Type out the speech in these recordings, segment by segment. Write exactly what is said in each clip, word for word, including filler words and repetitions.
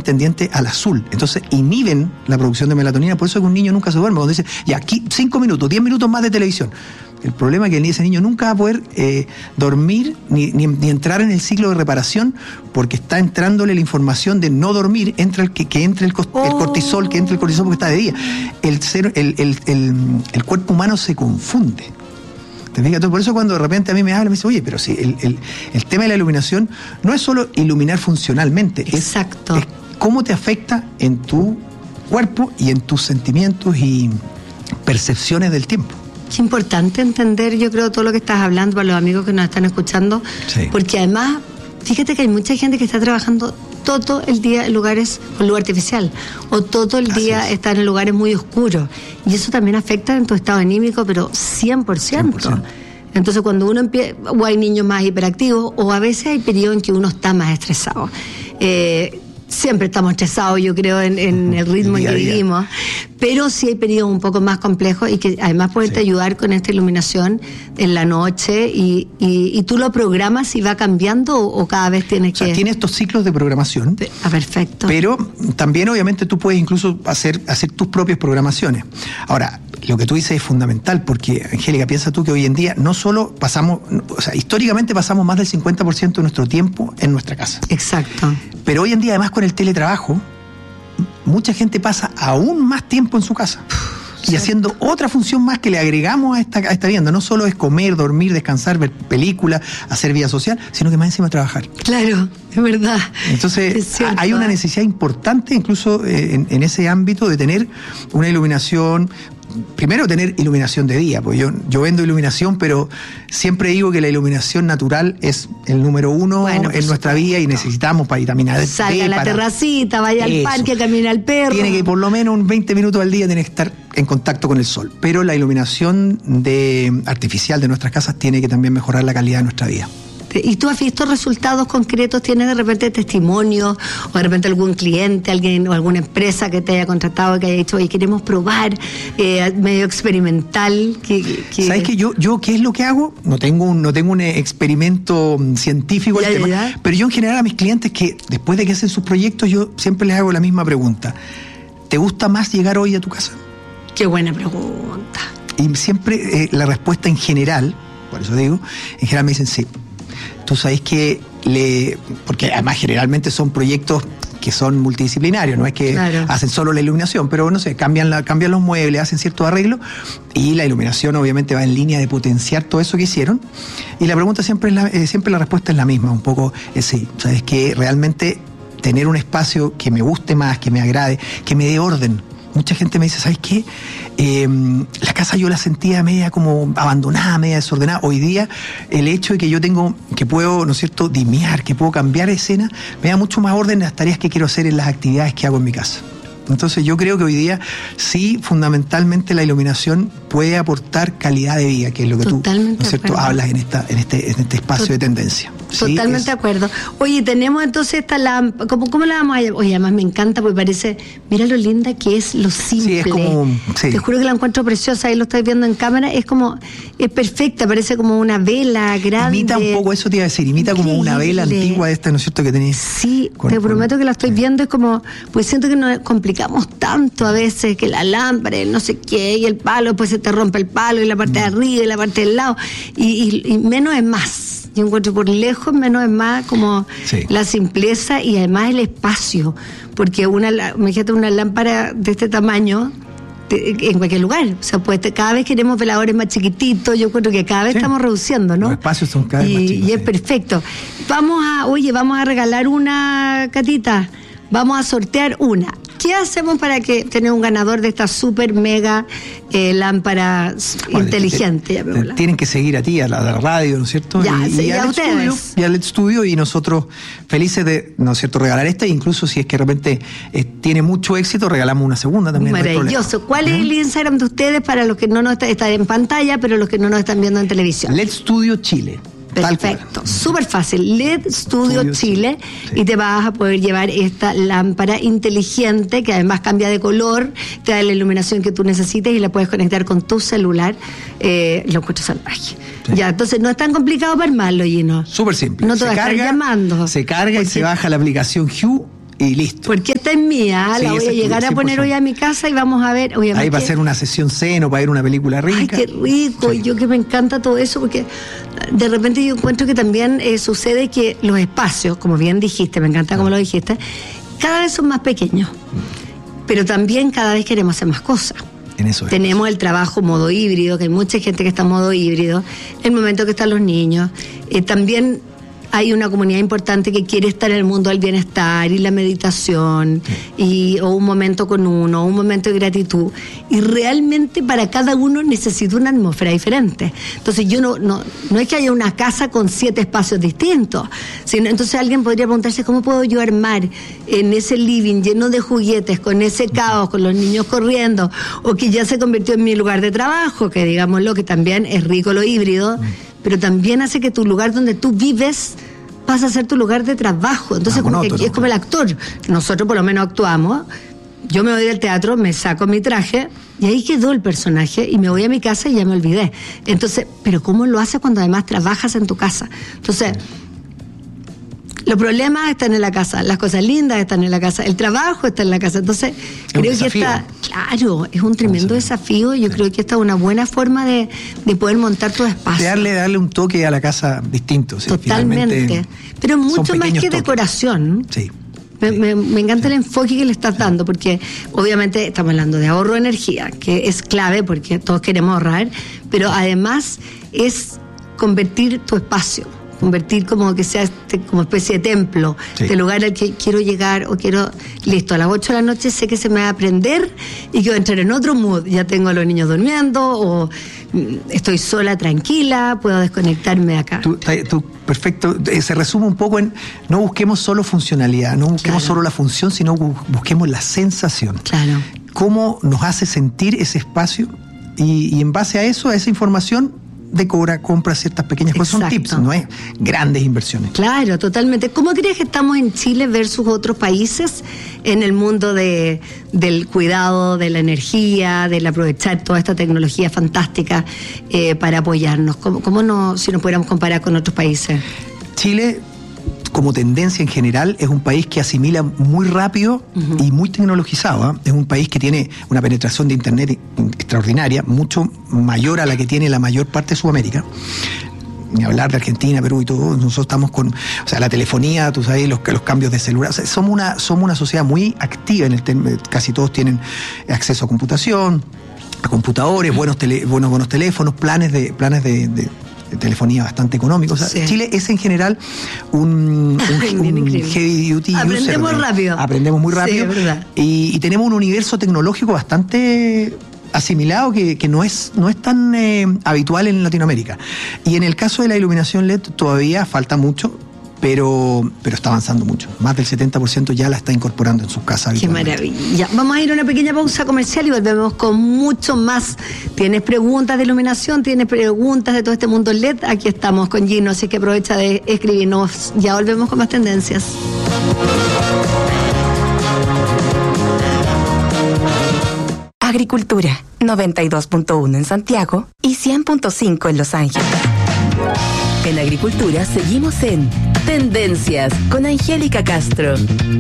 tendientes al azul. Entonces inhiben la producción de melatonina, por eso es que un niño nunca se duerme. Cuando dice, ya, aquí cinco minutos, diez minutos más de televisión. El problema es que ese niño nunca va a poder eh, dormir ni, ni, ni entrar en el ciclo de reparación, porque está entrándole la información de no dormir, entra el que, que entre el, oh. el cortisol, que entre el cortisol porque está de día. El, ser, el, el, el, el cuerpo humano se confunde. ¿Te fijas? Por eso cuando de repente a mí me habla, me dice, oye, pero sí, el, el, el tema de la iluminación no es solo iluminar funcionalmente. Exacto. Es, es cómo te afecta en tu cuerpo y en tus sentimientos y percepciones del tiempo. Es importante entender, yo creo, todo lo que estás hablando para los amigos que nos están escuchando, sí. Porque además, fíjate que hay mucha gente que está trabajando todo el día en lugares con luz artificial, o todo el día están en lugares muy oscuros, y eso también afecta en tu estado anímico, pero cien por ciento. cien por ciento. Entonces cuando uno empieza, o hay niños más hiperactivos, o a veces hay periodos en que uno está más estresado. Eh, Siempre estamos estresados, yo creo, en, en el ritmo en que vivimos, pero sí hay periodos un poco más complejos y que además pueden sí. ayudar con esta iluminación en la noche y, y, y tú lo programas y va cambiando o, o cada vez tienes o sea, que... tiene estos ciclos de programación. Ah, perfecto. Pero también obviamente tú puedes incluso hacer, hacer tus propias programaciones. Ahora, lo que tú dices es fundamental porque, Angélica, piensa tú que hoy en día no solo pasamos, o sea, históricamente pasamos más del cincuenta por ciento de nuestro tiempo en nuestra casa. Exacto. Pero hoy en día, además, con el teletrabajo, mucha gente pasa aún más tiempo en su casa. Y sí. haciendo otra función más que le agregamos a esta, a esta vivienda. No solo es comer, dormir, descansar, ver películas, hacer vida social, sino que más encima trabajar. Claro, es verdad. Entonces, es hay una necesidad importante, incluso eh, en, en ese ámbito, de tener una iluminación. Primero, tener iluminación de día, porque yo, yo vendo iluminación, pero siempre digo que la iluminación natural es el número uno bueno, en nuestra vida y necesitamos para vitamina D. Salga a la para... terracita, vaya Eso. al parque, camina al perro. Tiene que por lo menos un veinte minutos al día tiene que estar en contacto con el sol. Pero la iluminación de, artificial de nuestras casas tiene que también mejorar la calidad de nuestra vida. ¿Y tú has visto resultados concretos? ¿Tienes de repente testimonios o de repente algún cliente, alguien o alguna empresa que te haya contratado que haya dicho, oye, queremos probar eh, medio experimental? Que, que... ¿Sabes qué? Yo, yo, ¿qué es lo que hago? No tengo un, no tengo un experimento científico ya, al tema, ya. pero yo en general a mis clientes que después de que hacen sus proyectos yo siempre les hago la misma pregunta. ¿Te gusta más llegar hoy a tu casa? Qué buena pregunta. Y siempre eh, la respuesta en general, por eso digo, en general me dicen sí. Tú sabes que le, porque además generalmente son proyectos que son multidisciplinarios, no es que claro. hacen solo la iluminación, pero no sé, cambian, la, cambian los muebles, hacen ciertos arreglos y la iluminación obviamente va en línea de potenciar todo eso que hicieron. Y la pregunta siempre es la, eh, siempre la respuesta es la misma, un poco es sí, sabes que realmente tener un espacio que me guste más, que me agrade, que me dé orden. Mucha gente me dice, ¿sabes qué? Eh, la casa yo la sentía media como abandonada, media desordenada. Hoy día el hecho de que yo tengo, que puedo, ¿no es cierto?, dimear, que puedo cambiar escena, me da mucho más orden en las tareas que quiero hacer en las actividades que hago en mi casa. Entonces yo creo que hoy día sí, fundamentalmente la iluminación puede aportar calidad de vida, que es lo que Totalmente tú, ¿no es cierto?, hablas en esta, en este, en este espacio Tot- de tendencia. Totalmente sí, de acuerdo. Oye, tenemos entonces esta lámpara, ¿cómo, ¿cómo la vamos a llamar? Oye, además me encanta porque parece, mira lo linda que es, lo simple. Sí, es como, sí. Te juro que la encuentro preciosa, ahí lo estoy viendo en cámara, es como, es perfecta, parece como una vela grande. Imita un poco, eso te iba a decir, imita Increíble. Como una vela antigua esta, ¿no es cierto?, que tenéis. Sí, con, te prometo con, que la estoy sí. viendo, es como, pues siento que nos complicamos tanto a veces, que la lámpara, no sé qué, y el palo, después se te rompe el palo, y la parte no. de arriba, y la parte del lado, y, y, y menos es más. Yo encuentro por lejos, menos es más, como sí. la simpleza y además el espacio, porque una, imagínate una lámpara de este tamaño de, en cualquier lugar, o sea, pues cada vez queremos veladores más chiquititos, yo creo que cada vez sí. estamos reduciendo, ¿no? Los espacios son cada vez y, más chicos. Y es sí. perfecto. Vamos a, oye, vamos a regalar una, Catita, vamos a sortear una. ¿Qué hacemos para que tener un ganador de esta super mega eh, lámpara bueno, inteligente? Te, te, te, tienen que seguir a ti, a la, a la radio, ¿no es cierto? Ya, y, sí, y a al ustedes. Estudio, y al estudio, y nosotros felices de, ¿no es cierto?, regalar esta, e incluso si es que de repente eh, tiene mucho éxito, regalamos una segunda también. Maravilloso. No ¿Cuál ¿Mm? es el Instagram de ustedes para los que no nos están, están en pantalla, pero los que no nos están viendo en televisión? L E D Studio Chile. Perfecto, súper fácil. L E D Studio, Studio Chile, sí. y te vas a poder llevar esta lámpara inteligente que además cambia de color, te da la iluminación que tú necesites y la puedes conectar con tu celular. Eh, lo encuentro salvaje. Sí. Ya, entonces no es tan complicado para armarlo, Gino. Súper simple. No te se vas a estar llamando. Se carga y se baja la aplicación Hue y listo. Porque esta es mía, sí, la voy a llegar a poner hoy a mi casa y vamos a ver. Oye, ahí va a ser una sesión seno, va a ir una película rica. Ay, qué rico, sí. Yo que me encanta todo eso, porque de repente yo encuentro que también eh, sucede que los espacios, como bien dijiste, me encanta como lo dijiste, cada vez son más pequeños, pero también cada vez queremos hacer más cosas. En eso es. Tenemos el trabajo modo híbrido, que hay mucha gente que está en modo híbrido, el momento que están los niños, eh, también hay una comunidad importante que quiere estar en el mundo del bienestar y la meditación, y, o un momento con uno, o un momento de gratitud. Y realmente para cada uno necesita una atmósfera diferente. Entonces yo no, no, no es que haya una casa con siete espacios distintos, sino entonces alguien podría preguntarse cómo puedo yo armar en ese living lleno de juguetes, con ese caos, con los niños corriendo, o que ya se convirtió en mi lugar de trabajo, que digámoslo, que también es rico lo híbrido, pero también hace que tu lugar donde tú vives pasa a ser tu lugar de trabajo. Entonces, ah, como que aquí es como el actor. Nosotros por lo menos actuamos. Yo me voy del teatro, me saco mi traje y ahí quedó el personaje y me voy a mi casa y ya me olvidé. Entonces, pero ¿cómo lo haces cuando además trabajas en tu casa? Entonces, los problemas están en la casa, las cosas lindas están en la casa, el trabajo está en la casa. Entonces, es creo que esta, claro, es un tremendo desafío. Yo sí. creo que esta es una buena forma de, de poder montar tu espacio. Darle, darle un toque a la casa distinto. ¿Sí? Totalmente. Pero mucho más que toques. Decoración. Sí. Me, me, me encanta el enfoque que le estás dando, porque obviamente estamos hablando de ahorro de energía, que es clave porque todos queremos ahorrar, pero además es convertir tu espacio, convertir como que sea este, como especie de templo, sí. de lugar al que quiero llegar o quiero, listo, a las ocho de la noche sé que se me va a prender y que voy a entrar en otro mood, ya tengo a los niños durmiendo o estoy sola, tranquila, puedo desconectarme de acá. Tú, tú, perfecto, se resume un poco en no busquemos solo funcionalidad, no busquemos claro. solo la función, sino busquemos la sensación. Claro. Cómo nos hace sentir ese espacio y, y en base a eso, a esa información, decora, compra ciertas pequeñas cosas. Exacto. Son tips, no es grandes inversiones. Claro, totalmente. ¿Cómo crees que estamos en Chile versus otros países en el mundo de, del cuidado, de la energía, del aprovechar toda esta tecnología fantástica eh, para apoyarnos? ¿Cómo, cómo no, si nos pudiéramos comparar con otros países? Chile, como tendencia en general, es un país que asimila muy rápido uh-huh. y muy tecnologizado. ¿eh? Es un país que tiene una penetración de Internet extraordinaria, mucho mayor a la que tiene la mayor parte de Sudamérica. Ni hablar de Argentina, Perú y todo. Nosotros estamos con, o sea, la telefonía, tú sabes, los, los cambios de celular. O sea, somos una, somos una sociedad muy activa en el tema. Casi todos tienen acceso a computación, a computadores, buenos, tele, buenos, buenos teléfonos, planes de, planes de, de de telefonía bastante económico. O sea, sí. Chile es en general un, un, un heavy duty aprendemos user. rápido. Aprendemos muy rápido. Sí, verdad. Y, y tenemos un universo tecnológico bastante asimilado que, que no es no es tan eh, habitual en Latinoamérica. Y en el caso de la iluminación L E D todavía falta mucho, pero, pero está avanzando mucho. Más del setenta por ciento ya la está incorporando en sus casas. Qué maravilla. Vamos a ir a una pequeña pausa comercial y volvemos con mucho más. ¿Tienes preguntas de iluminación? ¿Tienes preguntas de todo este mundo L E D? Aquí estamos con Gino, así que aprovecha de escribirnos. Ya volvemos con más tendencias. Agricultura, noventa y dos punto uno en Santiago y cien punto cinco en Los Ángeles. En Agricultura seguimos en Tendencias con Angélica Castro.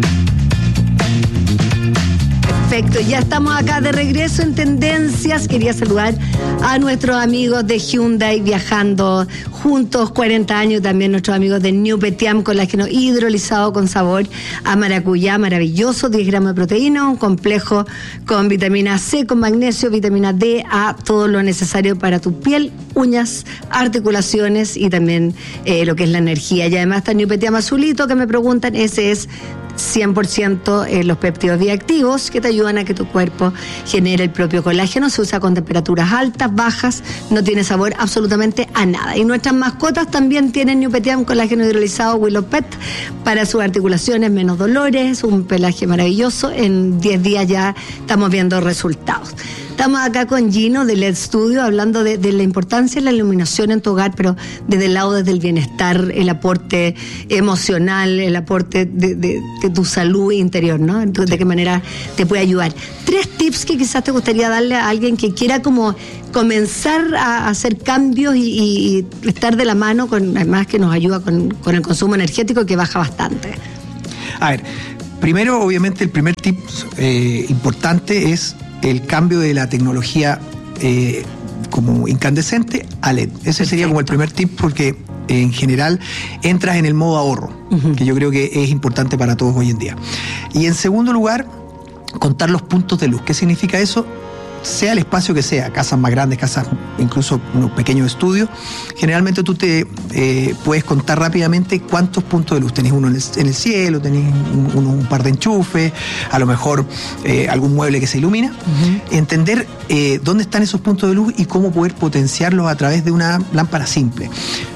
Perfecto, ya estamos acá de regreso en Tendencias. Quería saludar a nuestros amigos de Hyundai viajando juntos cuarenta años, también nuestros amigos de New Petiam colágeno hidrolizado con sabor a maracuyá, maravilloso, diez gramos de proteína, un complejo con vitamina C, con magnesio, vitamina D, A, todo lo necesario para tu piel, uñas, articulaciones y también eh, lo que es la energía. Y además está New Petiam azulito, que me preguntan, ese es cien por ciento eh, los péptidos bioactivos que te ayudan a que tu cuerpo genere el propio colágeno. Se usa con temperaturas altas, bajas, no tiene sabor absolutamente a nada. Y nuestras mascotas también tienen New Petiam colágeno hidrolizado Willow Pet para sus articulaciones, menos dolores, un pelaje maravilloso. En diez días ya estamos viendo resultados. Estamos acá con Gino de L E D Studio hablando de, de la importancia de la iluminación en tu hogar, pero desde el lado desde el bienestar, el aporte emocional, el aporte de, de, de tu salud interior, ¿no? Entonces, de qué manera te puede ayudar. Tres tips que quizás te gustaría darle a alguien que quiera como comenzar a hacer cambios y, y, y estar de la mano, con además que nos ayuda con, con el consumo energético que baja bastante. A ver, Primero, obviamente, el primer tip eh, importante es el cambio de la tecnología eh, como incandescente a L E D. Ese Perfecto. Sería como el primer tip, porque en general entras en el modo ahorro, uh-huh. que yo creo que es importante para todos hoy en día. Y en segundo lugar, contar los puntos de luz. ¿Qué significa eso? Sea el espacio que sea, casas más grandes, casas incluso unos pequeños estudios, generalmente tú te eh, puedes contar rápidamente cuántos puntos de luz. Tenés uno en el, en el cielo, tenés un, un, un par de enchufes, a lo mejor eh, algún mueble que se ilumina. Uh-huh. Entender eh, dónde están esos puntos de luz y cómo poder potenciarlos a través de una lámpara simple.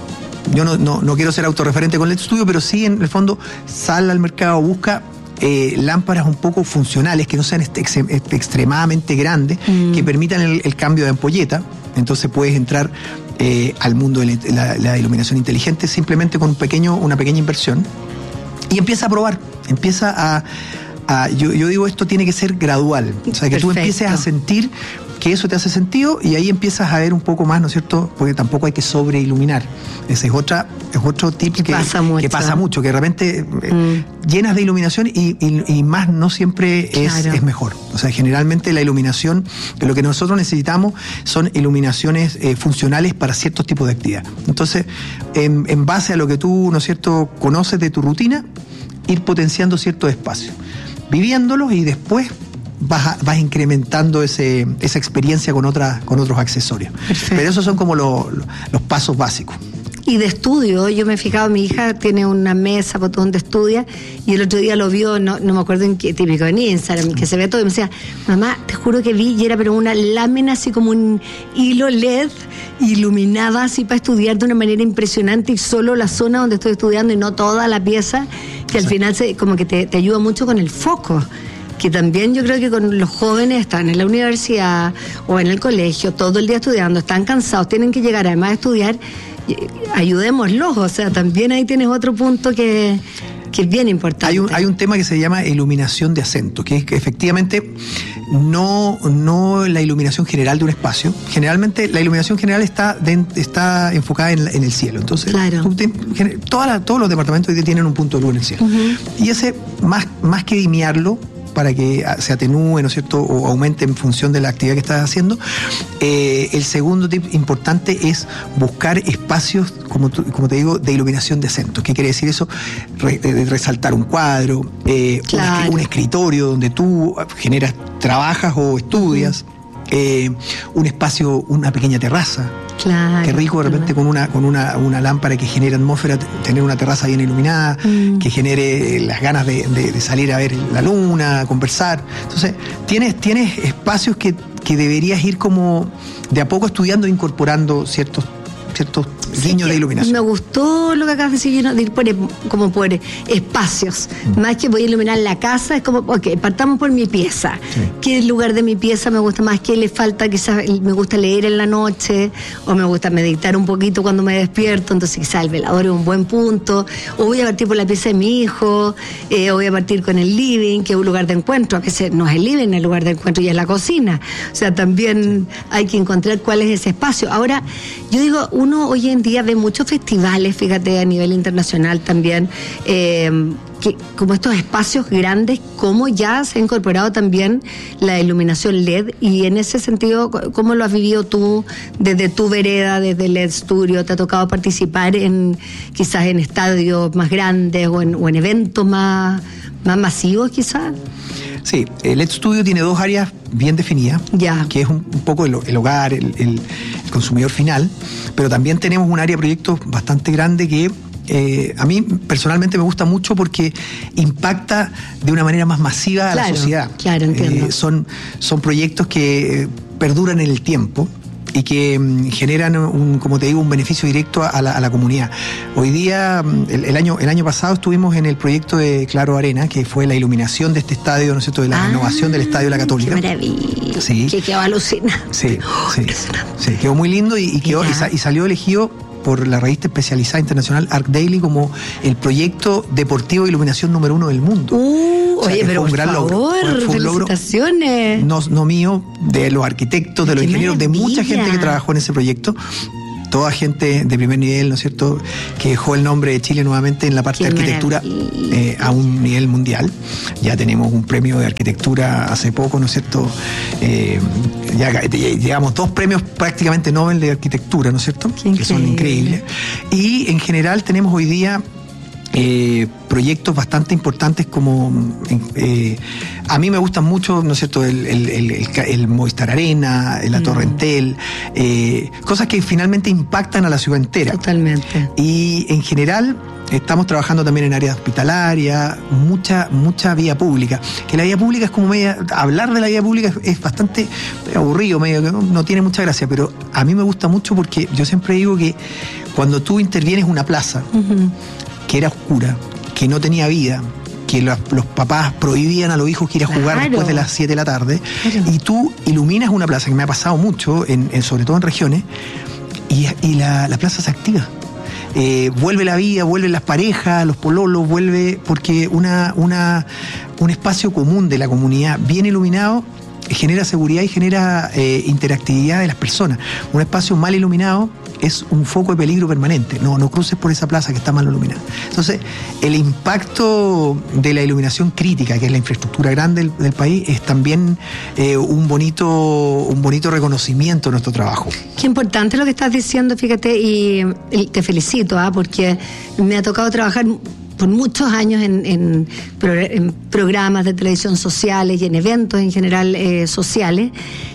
Yo no, no, no quiero ser autorreferente con el estudio, pero sí, en el fondo, sal al mercado, busca Eh, lámparas un poco funcionales, que no sean ex, ex, extremadamente grandes, mm. que permitan el, el cambio de ampolleta. Entonces puedes entrar eh, al mundo de la, la iluminación inteligente simplemente con un pequeño, una pequeña inversión, y empieza a probar, empieza a, a yo, yo digo, esto tiene que ser gradual, o sea, que Perfecto. Tú empieces a sentir que eso te hace sentido, y ahí empiezas a ver un poco más, ¿no es cierto? Porque tampoco hay que sobreiluminar. Ese es otra, es otro tip que pasa mucho, que pasa mucho, que de repente mm. llenas de iluminación y, y, y más no siempre es, claro. es mejor. O sea, generalmente la iluminación, lo que nosotros necesitamos son iluminaciones eh, funcionales para ciertos tipos de actividad. Entonces, en, en base a lo que tú, ¿no es cierto?, conoces de tu rutina, ir potenciando ciertos espacios, viviéndolos, y después Vas, a, vas incrementando ese, esa experiencia con, otras, con otros accesorios. Perfecto. Pero esos son como lo, lo, los pasos básicos. Y de estudio, yo me he fijado, mi hija tiene una mesa donde estudia, y el otro día lo vio, no, no me acuerdo en qué, típico en Instagram, que se ve todo, y me decía, mamá, te juro que vi, y era pero una lámina así como un hilo L E D iluminada así para estudiar de una manera impresionante, y solo la zona donde estoy estudiando y no toda la pieza, que al final se, como que te, te ayuda mucho con el foco. Que también yo creo que con los jóvenes están en la universidad o en el colegio todo el día estudiando, están cansados, tienen que llegar además a estudiar, ayudémoslos, o sea, también ahí tienes otro punto que, que es bien importante. Hay un, hay un tema que se llama iluminación de acento, que es que efectivamente no, no la iluminación general de un espacio. Generalmente la iluminación general está, de, está enfocada en, en el cielo, entonces claro. tú te, toda la, todos los departamentos tienen un punto de luz en el cielo. Uh-huh. Y ese, más, más que dimiarlo, para que se atenúe, ¿no es cierto?, o aumente en función de la actividad que estás haciendo. Eh, el segundo tip importante es buscar espacios, como, tu, como te digo, de iluminación de acento. ¿Qué quiere decir eso? Re, de resaltar un cuadro, eh, claro. un, un escritorio donde tú generas, trabajas o estudias, uh-huh. eh, un espacio, una pequeña terraza. Claro, qué rico de repente con una con una, una lámpara que genere atmósfera, tener una terraza bien iluminada, mm. que genere las ganas de, de, de salir a ver la luna, conversar. Entonces, tienes, tienes espacios que, que deberías ir como de a poco estudiando e incorporando ciertos ciertos guiños sí, de iluminación. Me gustó lo que acabas de decir, de ir por, como por espacios. Mm. Más que voy a iluminar la casa, es como, ok, partamos por mi pieza. Sí. ¿Qué lugar de mi pieza me gusta más? ¿Qué le falta? Quizás me gusta leer en la noche, o me gusta meditar un poquito cuando me despierto, entonces quizás el velador es un buen punto. O voy a partir por la pieza de mi hijo, eh, o voy a partir con el living, que es un lugar de encuentro. A veces no es el living, el lugar de encuentro y es la cocina. O sea, también sí. hay que encontrar cuál es ese espacio. Ahora, yo digo, uno hoy en día ve muchos festivales, fíjate, a nivel internacional también, eh, que, como estos espacios grandes, cómo ya se ha incorporado también la iluminación L E D, y en ese sentido, ¿cómo lo has vivido tú desde tu vereda, desde el L E D Studio? ¿Te ha tocado participar en quizás en estadios más grandes o en, o en eventos más, más masivos quizás? Sí, el L E D Studio tiene dos áreas bien definidas, ya. que es un, un poco el, el hogar, el, el, el consumidor final, pero también tenemos un área de proyectos bastante grande que eh, a mí personalmente me gusta mucho porque impacta de una manera más masiva a claro, la sociedad. Claro, entiendo. Eh, son, son proyectos que perduran en el tiempo y que um, generan, un, como te digo, un beneficio directo a la, a la comunidad. Hoy día, el, el año el año pasado estuvimos en el proyecto de Claro Arena, que fue la iluminación de este estadio, ¿no es cierto?, de la ah, renovación del Estadio de la Católica. ¡Qué maravilla! Sí. Que quedó alucinante. Sí, oh, sí, sí, quedó muy lindo y, y, quedó, y, sa- y salió elegido por la revista especializada internacional Arc Daily como el proyecto deportivo de iluminación número uno del mundo. Uh, o sea, oye, pero fue un por gran favor, logro. Fue, fue un felicitaciones. logro no, no mío, de los arquitectos, de los ¡Qué ingenieros, maravilla! de mucha gente que trabajó en ese proyecto. toda gente de primer nivel, ¿no es cierto?, que dejó el nombre de Chile nuevamente en la parte de arquitectura eh, a un nivel mundial. Ya tenemos un premio de arquitectura hace poco, ¿no es cierto? Eh, ya, ya llegamos dos premios prácticamente Nobel de arquitectura, ¿no es cierto?, que son increíbles. Y en general tenemos hoy día Eh, proyectos bastante importantes como eh, a mí me gustan mucho, ¿no es cierto?, el, el, el, el, el Movistar Arena, la mm. Torre Entel, eh, cosas que finalmente impactan a la ciudad entera. Totalmente. Y en general estamos trabajando también en áreas hospitalarias, mucha mucha vía pública, que la vía pública es como media, hablar de la vía pública es, es bastante aburrido, medio que no, no tiene mucha gracia, pero a mí me gusta mucho porque yo siempre digo que cuando tú intervienes una plaza, uh-huh, que era oscura, que no tenía vida, que los, los papás prohibían a los hijos que ir a jugar claro. después de las siete de la tarde, claro. y tú iluminas una plaza, que me ha pasado mucho, en, en, sobre todo en regiones, y, y la, la plaza se activa. Eh, vuelve la vida, vuelven las parejas, los pololos, vuelve, porque una, una, un espacio común de la comunidad bien iluminado genera seguridad y genera eh, interactividad de las personas. Un espacio mal iluminado es un foco de peligro permanente. No, no cruces por esa plaza que está mal iluminada. Entonces, el impacto de la iluminación crítica, que es la infraestructura grande del, del país, es también eh, un bonito, un bonito reconocimiento de nuestro trabajo. Qué importante lo que estás diciendo, fíjate, y, y te felicito, ¿eh? porque me ha tocado trabajar por muchos años en, en, en programas de televisión sociales y en eventos en general eh, sociales,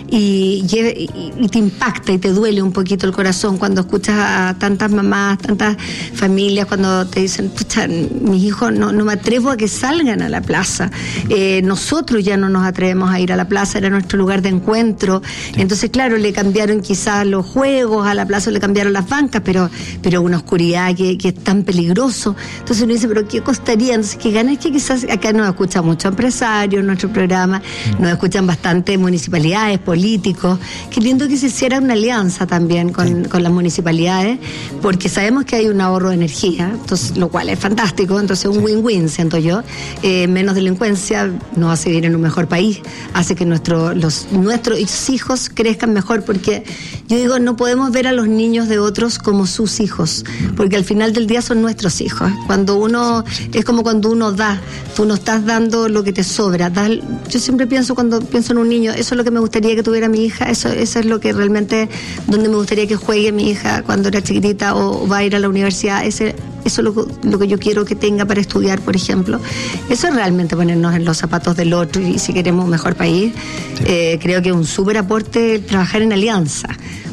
y, y, y te impacta y te duele un poquito el corazón cuando escuchas a tantas mamás, tantas familias, cuando te dicen, pucha, mis hijos no, no me atrevo a que salgan a la plaza, eh, nosotros ya no nos atrevemos a ir a la plaza, era nuestro lugar de encuentro, sí. Entonces claro, le cambiaron quizás los juegos a la plaza, le cambiaron las bancas, pero, pero una oscuridad que, que es tan peligroso, entonces uno dice, pero ¿qué costaría? Entonces, ¿qué ganas? Que quizás acá nos escuchan muchos empresarios en nuestro programa, mm. nos escuchan bastante municipalidades, políticos. Qué lindo que se hiciera una alianza también con, sí. con las municipalidades, porque sabemos que hay un ahorro de energía, entonces, lo cual es fantástico, entonces un sí. win-win, siento yo. Eh, menos delincuencia nos hace vivir en un mejor país, hace que nuestro, los, nuestros hijos crezcan mejor, porque yo digo, no podemos ver a los niños de otros como sus hijos, porque al final del día son nuestros hijos. Cuando uno, es como cuando uno da, tú no estás dando lo que te sobra. Das, yo siempre pienso, cuando pienso en un niño, eso es lo que me gustaría que tuviera mi hija, eso, eso es lo que realmente, donde me gustaría que juegue mi hija cuando era chiquitita o va a ir a la universidad, ese, eso es lo, lo que yo quiero que tenga para estudiar, por ejemplo. Eso es realmente ponernos en los zapatos del otro, y si queremos un mejor país, sí. eh, creo que es un súper aporte trabajar en alianza.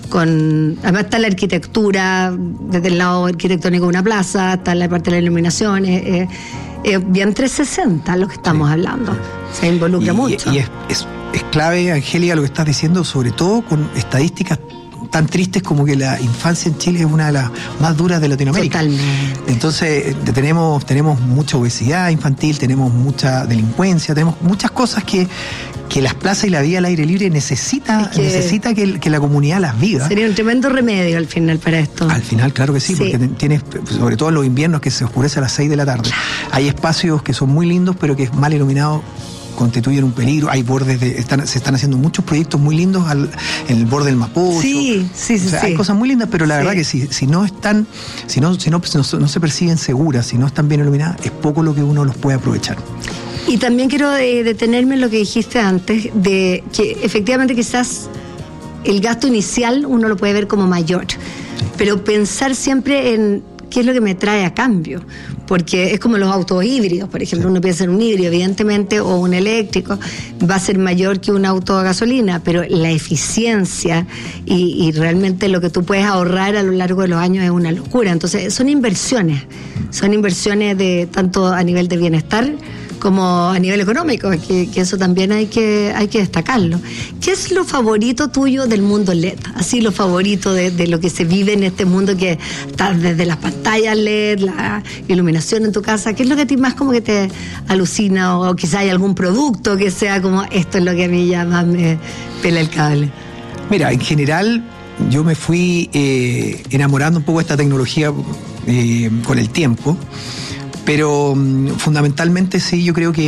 Con, además está la arquitectura, desde el lado arquitectónico de una plaza, está la parte de la iluminación, es, es bien trescientos sesenta lo que estamos sí. hablando, se involucra y, mucho. Y es, es, es clave, Angélica, lo que estás diciendo, sobre todo con estadísticas tan tristes como que la infancia en Chile es una de las más duras de Latinoamérica. Totalmente. Entonces tenemos, tenemos mucha obesidad infantil, tenemos mucha delincuencia, tenemos muchas cosas que, que las plazas y la vida al aire libre necesita, es que necesita que, que la comunidad las viva. Sería un tremendo remedio al final para esto. Al final, claro que sí, sí. porque tienes, sobre todo en los inviernos que se oscurece a las seis de la tarde, claro. hay espacios que son muy lindos, pero que es mal iluminado, constituyen un peligro. Hay bordes de, están, se están haciendo muchos proyectos muy lindos al, en el borde del Mapocho. Sí, sí, sí, o sea, sí. Hay cosas muy lindas, pero la sí. verdad que si, si no están, si no, si no, no, no se perciben seguras, si no están bien iluminadas, es poco lo que uno los puede aprovechar. Y también quiero eh, detenerme en lo que dijiste antes, de que efectivamente quizás el gasto inicial uno lo puede ver como mayor, sí. pero pensar siempre en qué es lo que me trae a cambio, porque es como los autos híbridos, por ejemplo, sí. uno piensa en un híbrido, evidentemente, o un eléctrico, va a ser mayor que un auto a gasolina, pero la eficiencia y, y realmente lo que tú puedes ahorrar a lo largo de los años es una locura. Entonces, son inversiones, son inversiones de tanto a nivel de bienestar como a nivel económico, que, que eso también hay que hay que destacarlo. ¿Qué es lo favorito tuyo del mundo L E D? Así, lo favorito de, de lo que se vive en este mundo, que está desde las pantallas L E D, la iluminación en tu casa. ¿Qué es lo que a ti más como que te alucina? O, o quizá hay algún producto que sea como, esto es lo que a mí ya más me pela el cable. Mira, en general yo me fui eh, enamorando un poco de esta tecnología eh, con el tiempo. Pero um, fundamentalmente sí, yo creo que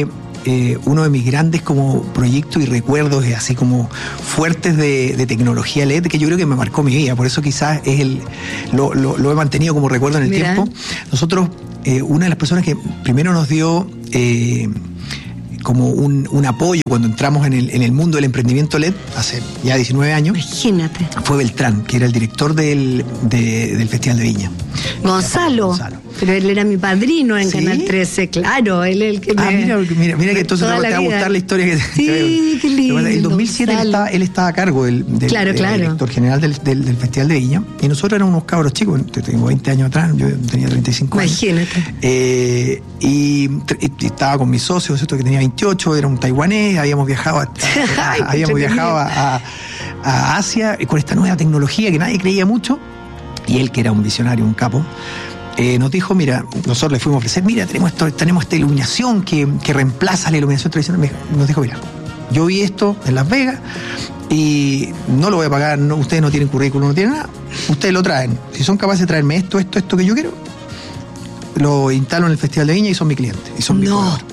eh, uno de mis grandes como proyectos y recuerdos así como fuertes de, de tecnología L E D, que yo creo que me marcó mi vida, por eso quizás es el lo, lo, lo he mantenido como recuerdo en el Mira. tiempo. Nosotros, eh, una de las personas que primero nos dio eh, como un, un apoyo cuando entramos en el, en el mundo del emprendimiento L E D, hace ya diecinueve años. Imagínate. Fue Beltrán, que era el director del, de, del Festival de Viña. Gonzalo. Gonzalo. Pero él era mi padrino en ¿Sí? Canal trece, claro, él es el que me... Ah, mira, mira, mira que entonces te va a gustar la historia que Sí, te, qué lindo. En el dos mil siete él estaba, él estaba a cargo del, del, claro, del claro. director general del, del, del Festival de Viña, y nosotros éramos unos cabros chicos, tengo veinte años atrás, yo tenía treinta y cinco años. Imagínate. Eh, y, y estaba con mis socios, ¿cierto? Que tenía veintiocho, era un taiwanés, habíamos viajado a, Ay, habíamos viajado a, a, a Asia con esta nueva tecnología que nadie creía mucho, y él, que era un visionario, un capo, Eh, nos dijo, mira, nosotros le fuimos a ofrecer, mira, tenemos esto, tenemos esta iluminación que, que reemplaza la iluminación tradicional. Nos dijo, mira, yo vi esto en Las Vegas y no lo voy a pagar, no, ustedes no tienen currículum, no tienen nada, ustedes lo traen. Si son capaces de traerme esto, esto, esto que yo quiero, lo instalo en el Festival de Viña y son mi cliente, y son mi no. jugador.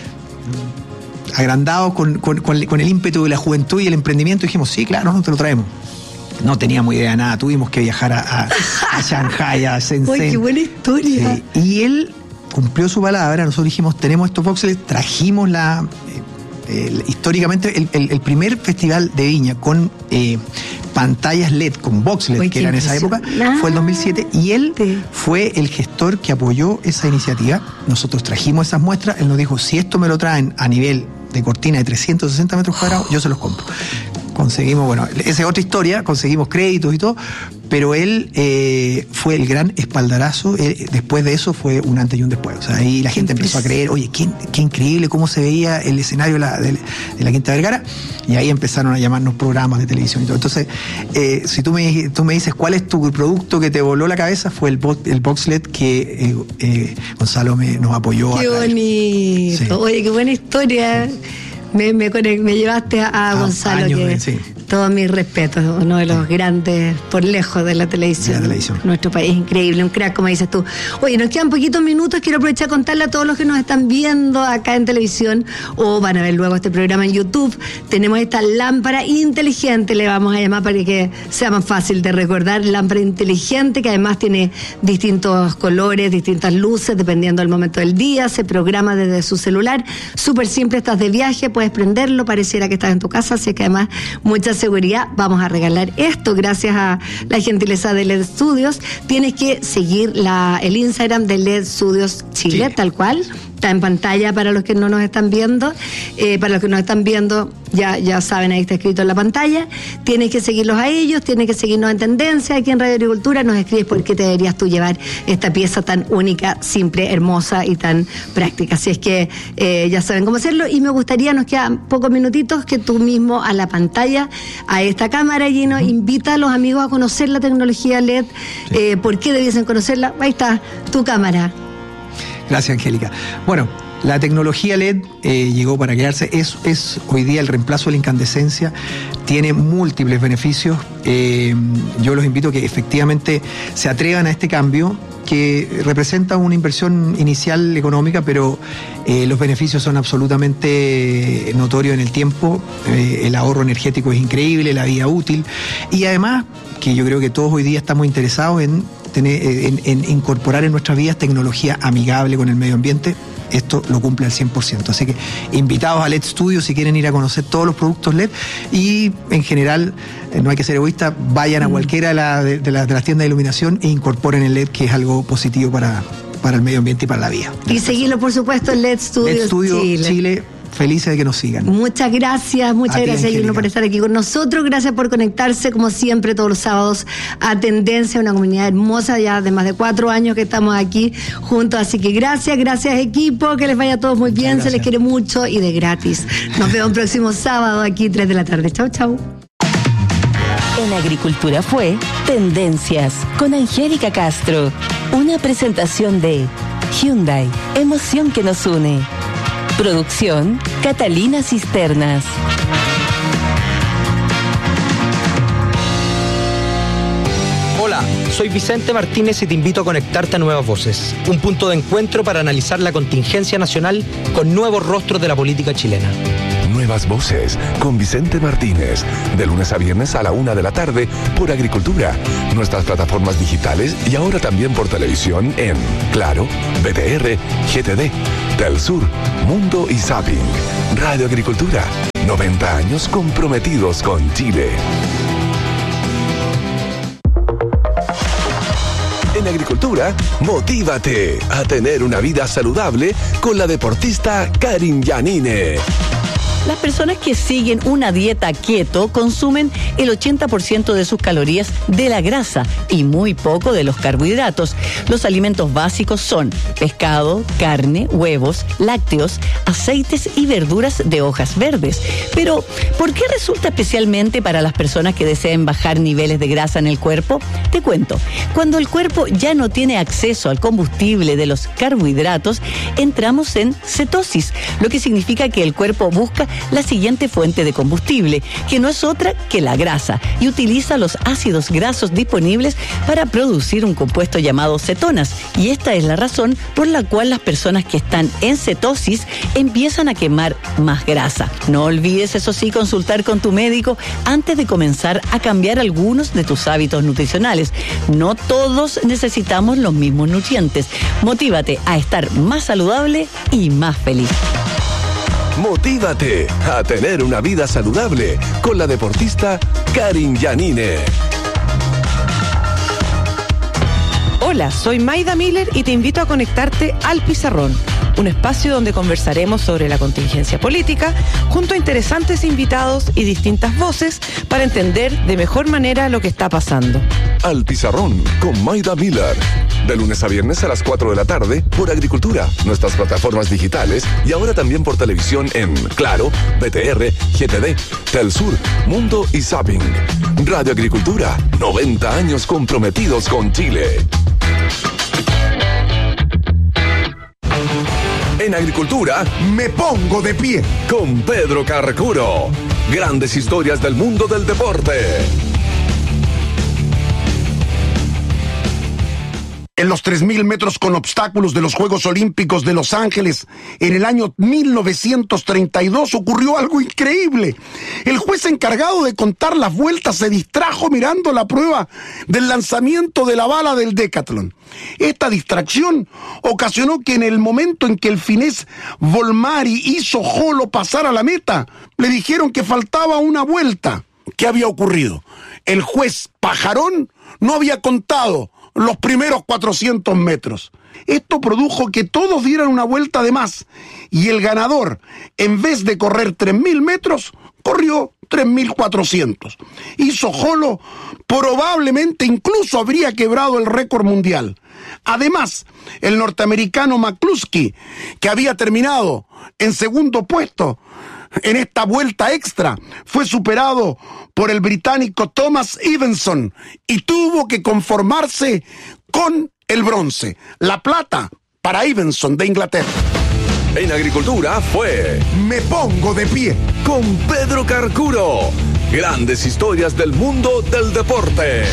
Agrandados con, con, con, con el ímpetu de la juventud y el emprendimiento, dijimos, sí, claro, no te lo traemos. No teníamos idea de nada, tuvimos que viajar a, a, a Shanghai, a Shenzhen. ¡Uy, qué buena historia! Sí. Y él cumplió su palabra, nosotros dijimos, tenemos estos voxels, trajimos la... Eh, el, históricamente el, el, el primer festival de Viña con eh, pantallas L E D, con box L E D, Uy, que era en esa época, ah, fue el dos mil siete, y él sí. fue el gestor que apoyó esa iniciativa. Nosotros trajimos esas muestras, él nos dijo, si esto me lo traen a nivel de cortina de trescientos sesenta metros cuadrados, yo se los compro. Conseguimos, bueno, esa es otra historia, conseguimos créditos y todo, pero él eh, fue el gran espaldarazo. Él, después de eso fue un antes y un después. O sea, ahí la gente empezó a creer, oye, qué, qué increíble cómo se veía el escenario de la, de, de la Quinta Vergara, y ahí empezaron a llamarnos programas de televisión y todo. Entonces, eh, si tú me, tú me dices cuál es tu producto que te voló la cabeza, fue el, el box L E D que eh, eh, Gonzalo me, nos apoyó. Qué a bonito, sí. Oye, qué buena historia. Me, me, me llevaste a, a Gonzalo, años, que sí. Todos mis respetos, uno de los sí. grandes por lejos de la televisión. De la televisión. Nuestro país es increíble, un crack, como dices tú. Oye, nos quedan poquitos minutos, quiero aprovechar a contarle a todos los que nos están viendo acá en televisión o van a ver luego este programa en YouTube. Tenemos esta lámpara inteligente, le vamos a llamar para que sea más fácil de recordar, lámpara inteligente que además tiene distintos colores, distintas luces, dependiendo del momento del día, se programa desde su celular, súper simple, estás de viaje, puedes prenderlo, pareciera que estás en tu casa, así que además muchas seguridad, vamos a regalar esto gracias a la gentileza de L E D Studios. Tienes que seguir la, el Instagram de L E D Studios Chile, sí. tal cual, está en pantalla para los que no nos están viendo, eh, para los que nos están viendo ya, ya saben, ahí está escrito en la pantalla. Tienes que seguirlos a ellos, tienes que seguirnos en Tendencia aquí en Radio Agricultura, nos escribes por qué te deberías tú llevar esta pieza tan única, simple, hermosa y tan práctica, así es que eh, ya saben cómo hacerlo, y me gustaría, nos quedan pocos minutitos, que tú mismo a la pantalla, a esta cámara, Gino, uh-huh. invita a los amigos a conocer la tecnología L E D, sí. eh, por qué debiesen conocerla. Ahí está, tu cámara. Gracias, Angélica. Bueno, la tecnología L E D eh, llegó para quedarse, es, es hoy día el reemplazo de la incandescencia, tiene múltiples beneficios. Eh, yo los invito a que efectivamente se atrevan a este cambio, que representa una inversión inicial económica, pero eh, los beneficios son absolutamente notorios en el tiempo. Eh, el ahorro energético es increíble, la vida útil, y además que yo creo que todos hoy día estamos interesados en tener, en, en incorporar en nuestras vidas tecnología amigable con el medio ambiente. Esto lo cumple al cien por ciento. Así que invitados a L E D Studios si quieren ir a conocer todos los productos L E D, y en general, eh, no hay que ser egoísta, vayan a cualquiera de, la, de, de, la, de las tiendas de iluminación e incorporen el L E D, que es algo positivo para, para el medio ambiente y para la vida. Y seguirlo, por supuesto, en L E D Studios, L E D Studios Chile. Chile. Felices de que nos sigan. Muchas gracias, muchas a gracias, Gino, por estar aquí con nosotros. Gracias por conectarse, como siempre, todos los sábados a Tendencia, una comunidad hermosa, ya de más de cuatro años que estamos aquí juntos. Así que gracias, gracias, equipo, que les vaya a todos muy bien, gracias. Se les quiere mucho y de gratis. Nos vemos el próximo sábado aquí, tres de la tarde. Chau, chau. En Agricultura fue Tendencias con Angélica Castro. Una presentación de Hyundai, emoción que nos une. Producción, Catalina Cisternas. Hola, soy Vicente Martínez y te invito a conectarte a Nuevas Voces, un punto de encuentro para analizar la contingencia nacional con nuevos rostros de la política chilena. Nuevas Voces con Vicente Martínez, de lunes a viernes a la una de la tarde por Agricultura, nuestras plataformas digitales y ahora también por televisión en Claro, B T R, G T D, Telsur, Mundo y Zapping. Radio Agricultura, noventa años comprometidos con Chile. En Agricultura, motívate a tener una vida saludable con la deportista Karin Yanine. Las personas que siguen una dieta keto consumen el ochenta por ciento de sus calorías de la grasa y muy poco de los carbohidratos. Los alimentos básicos son pescado, carne, huevos, lácteos, aceites y verduras de hojas verdes. Pero, ¿por qué resulta especialmente para las personas que deseen bajar niveles de grasa en el cuerpo? Te cuento, cuando el cuerpo ya no tiene acceso al combustible de los carbohidratos, entramos en cetosis, lo que significa que el cuerpo busca la siguiente fuente de combustible, que no es otra que la grasa, y utiliza los ácidos grasos disponibles para producir un compuesto llamado cetonas. Y esta es la razón por la cual las personas que están en cetosis empiezan a quemar más grasa. No olvides, eso sí, consultar con tu médico antes de comenzar a cambiar algunos de tus hábitos nutricionales. No todos necesitamos los mismos nutrientes. Motívate a estar más saludable y más feliz. Motívate a tener una vida saludable con la deportista Karin Yanine. Hola, soy Maida Miller y te invito a conectarte al Pizarrón, un espacio donde conversaremos sobre la contingencia política junto a interesantes invitados y distintas voces para entender de mejor manera lo que está pasando. Al Pizarrón con Maida Miller, de lunes a viernes a las cuatro de la tarde por Agricultura, nuestras plataformas digitales y ahora también por televisión en Claro, B T R, G T D, Telsur, Mundo y Zapping. Radio Agricultura, noventa años comprometidos con Chile. En Agricultura, me pongo de pie con Pedro Carcuro. Grandes historias del mundo del deporte. En los tres mil metros con obstáculos de los Juegos Olímpicos de Los Ángeles, en el año mil novecientos treinta y dos, ocurrió algo increíble. El juez encargado de contar las vueltas se distrajo mirando la prueba del lanzamiento de la bala del décathlon. Esta distracción ocasionó que en el momento en que el finés Volmari hizo Jolo pasar a la meta, le dijeron que faltaba una vuelta. ¿Qué había ocurrido? El juez Pajarón no había contado los primeros cuatrocientos metros. Esto produjo que todos dieran una vuelta de más y el ganador, en vez de correr tres mil metros, corrió tres mil cuatrocientos. Hizo Jolo, probablemente incluso habría quebrado el récord mundial. Además, el norteamericano McCluskey, que había terminado en segundo puesto en esta vuelta extra, fue superado por el británico Thomas Evenson y tuvo que conformarse con el bronce. La plata para Evenson de Inglaterra. En Agricultura fue Me Pongo de Pie con Pedro Carcuro. Grandes historias del mundo del deporte.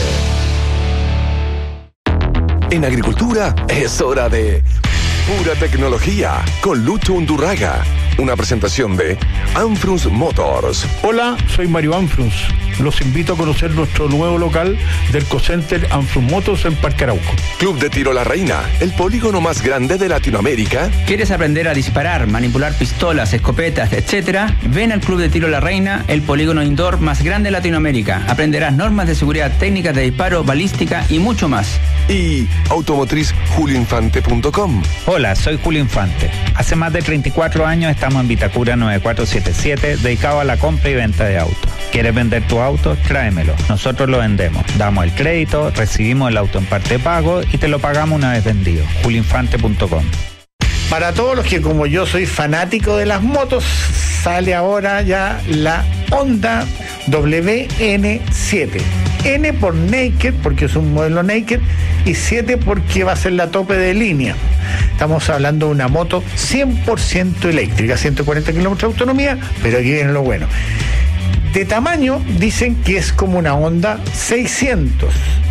En Agricultura es hora de Pura Tecnología con Lucho Undurraga. Una presentación de Anfrunz Motors. Hola, soy Mario Anfrunz. Los invito a conocer nuestro nuevo local del Cocenter Anfrunz Motors en Parque Arauco. Club de Tiro La Reina, el polígono más grande de Latinoamérica. ¿Quieres aprender a disparar, manipular pistolas, escopetas, etcétera? Ven al Club de Tiro La Reina, el polígono indoor más grande de Latinoamérica. Aprenderás normas de seguridad, técnicas de disparo, balística y mucho más. Y automotriz julio infante punto com. Hola, soy Julio Infante. Hace más de treinta y cuatro años estamos en Vitacura nueve cuatro siete siete, dedicado a la compra y venta de autos. ¿Quieres vender tu auto? Tráemelo. Nosotros lo vendemos. Damos el crédito, recibimos el auto en parte de pago y te lo pagamos una vez vendido. julio infante punto com. Para todos los que, como yo, soy fanático de las motos, sale ahora ya la Honda W N siete. N por Naked, porque es un modelo Naked, y siete porque va a ser la tope de línea. Estamos hablando de una moto cien por ciento eléctrica, ciento cuarenta kilómetros de autonomía, pero aquí viene lo bueno. De tamaño dicen que es como una Honda seiscientos,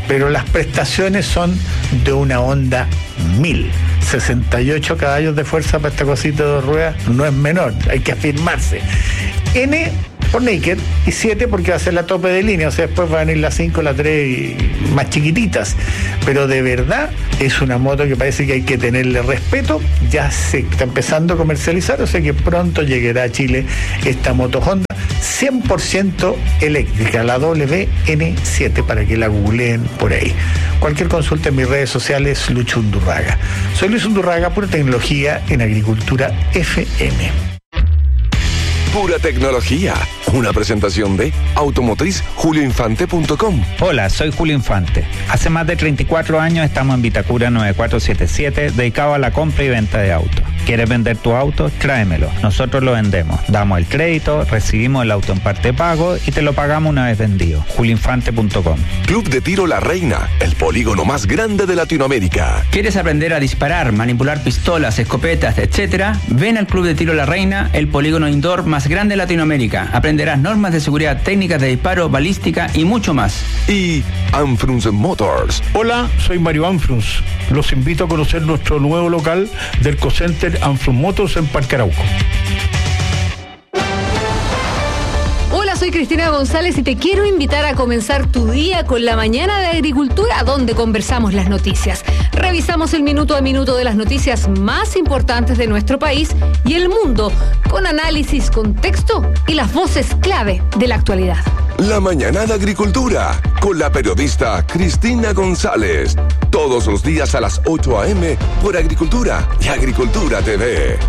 pero las prestaciones son de una Honda mil. sesenta y ocho caballos de fuerza para esta cosita de dos ruedas no es menor, hay que afirmarse. N por Naked y siete porque va a ser la tope de línea, o sea, después van a venir la cinco, la tres y más chiquititas, pero de verdad es una moto que parece que hay que tenerle respeto. Ya se está empezando a comercializar, o sea que pronto llegará a Chile esta moto Honda cien por ciento eléctrica, la W N siete, para que la googleen por ahí. Cualquier consulta en mis redes sociales, Lucho Undurraga. Soy Luis Undurraga, pura tecnología en Agricultura F M. Pura tecnología. Una presentación de automotriz julio infante punto com. Hola, soy Julio Infante. Hace más de treinta y cuatro años estamos en Vitacura nueve cuatro siete siete, dedicado a la compra y venta de autos. ¿Quieres vender tu auto? Tráemelo. Nosotros lo vendemos. Damos el crédito, recibimos el auto en parte pago y te lo pagamos una vez vendido. julio infante punto com. Club de Tiro La Reina, el polígono más grande de Latinoamérica. ¿Quieres aprender a disparar, manipular pistolas, escopetas, etcétera? Ven al Club de Tiro La Reina, el polígono indoor más grande de Latinoamérica. Aprenderás normas de seguridad, técnicas de disparo, balística y mucho más. Y Anfrunz Motors. Hola, soy Mario Anfrunz. Los invito a conocer nuestro nuevo local del Cocenter Anfrunz Motors en Parque Arauco. Hola, soy Cristina González y te quiero invitar a comenzar tu día con la mañana de Agricultura, donde conversamos las noticias. Revisamos el minuto a minuto de las noticias más importantes de nuestro país y el mundo, con análisis, contexto y las voces clave de la actualidad. La mañana de Agricultura, con la periodista Cristina González. Todos los días a las ocho a eme por Agricultura y Agricultura T V.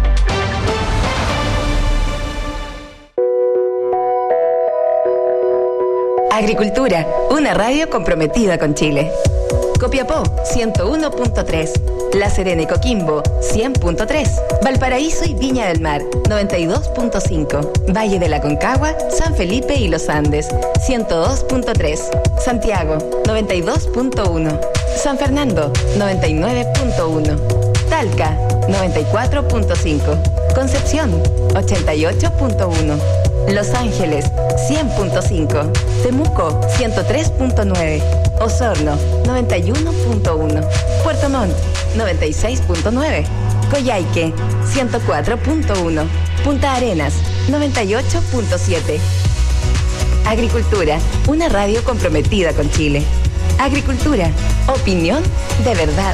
Agricultura, una radio comprometida con Chile. Copiapó, ciento uno punto tres. La Serena y Coquimbo, cien punto tres. Valparaíso y Viña del Mar, noventa y dos punto cinco. Valle de la Concagua, San Felipe y Los Andes, ciento dos punto tres. Santiago, noventa y dos punto uno. San Fernando, noventa y nueve punto uno. Talca, noventa y cuatro punto cinco. Concepción, ochenta y ocho punto uno. Los Ángeles, cien punto cinco. Temuco, ciento tres punto nueve. Osorno, noventa y uno punto uno. Puerto Montt, noventa y seis punto nueve. Coyhaique, ciento cuatro punto uno. Punta Arenas, noventa y ocho punto siete. Agricultura, una radio comprometida con Chile. Agricultura, opinión de verdad.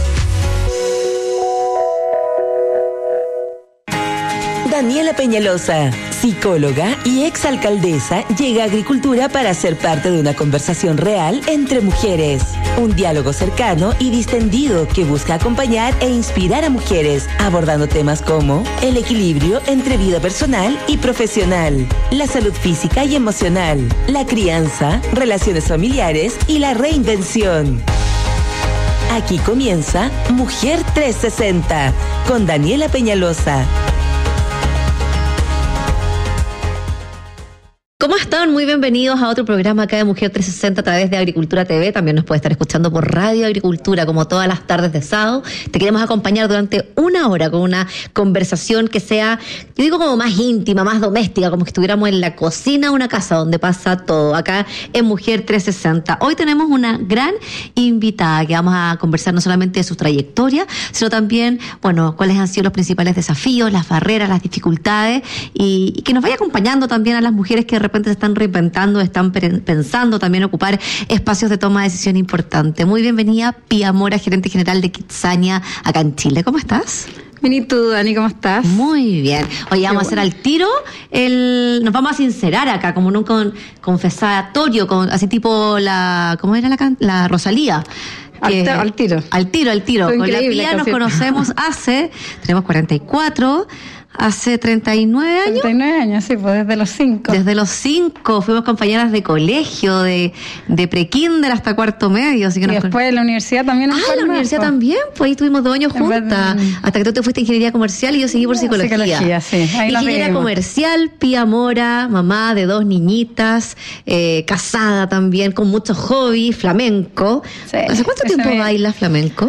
Daniela Peñalosa, psicóloga y exalcaldesa, llega a Agricultura para ser parte de una conversación real entre mujeres. Un diálogo cercano y distendido que busca acompañar e inspirar a mujeres, abordando temas como el equilibrio entre vida personal y profesional, la salud física y emocional, la crianza, relaciones familiares y la reinvención. Aquí comienza Mujer trescientos sesenta con Daniela Peñalosa. ¿Cómo están? Muy bienvenidos a otro programa acá de Mujer trescientos sesenta a través de Agricultura T V. También nos puede estar escuchando por Radio Agricultura, como todas las tardes de sábado. Te queremos acompañar durante una hora con una conversación que sea, yo digo, como más íntima, más doméstica, como que estuviéramos en la cocina de una casa donde pasa todo, acá en Mujer trescientos sesenta. Hoy tenemos una gran invitada que vamos a conversar no solamente de su trayectoria, sino también, bueno, cuáles han sido los principales desafíos, las barreras, las dificultades, y, y que nos vaya acompañando también a las mujeres que de repente se están reinventando, están pensando también ocupar espacios de toma de decisión importante. Muy bienvenida, Pía Mora, gerente general de Kitsania, acá en Chile. ¿Cómo estás? Bien, ¿y tú, Dani, cómo estás? Muy bien. Oye, vamos a hacer al tiro, el, nos vamos a sincerar acá, como en un con, confesatorio, con, así tipo la, ¿cómo era la, la Rosalía? Que, al, al tiro. Al tiro, al tiro. Con la Pía nos conocemos hace, tenemos cuarenta y cuatro, hace treinta y nueve años. treinta y nueve años, sí, pues desde los cinco. Desde los cinco, fuimos compañeras de colegio, de, de prekinder hasta cuarto medio. Así que y nos después con... en la universidad también. Ah, en la universidad pues. también, pues ahí tuvimos dos años juntas, de... hasta que tú te fuiste a ingeniería comercial y yo seguí por psicología. Psicología, sí. Ahí ingeniería comercial, Pía Mora, mamá de dos niñitas, eh, casada también, con muchos hobbies, flamenco. Sí, ¿hace cuánto tiempo me... bailas flamenco?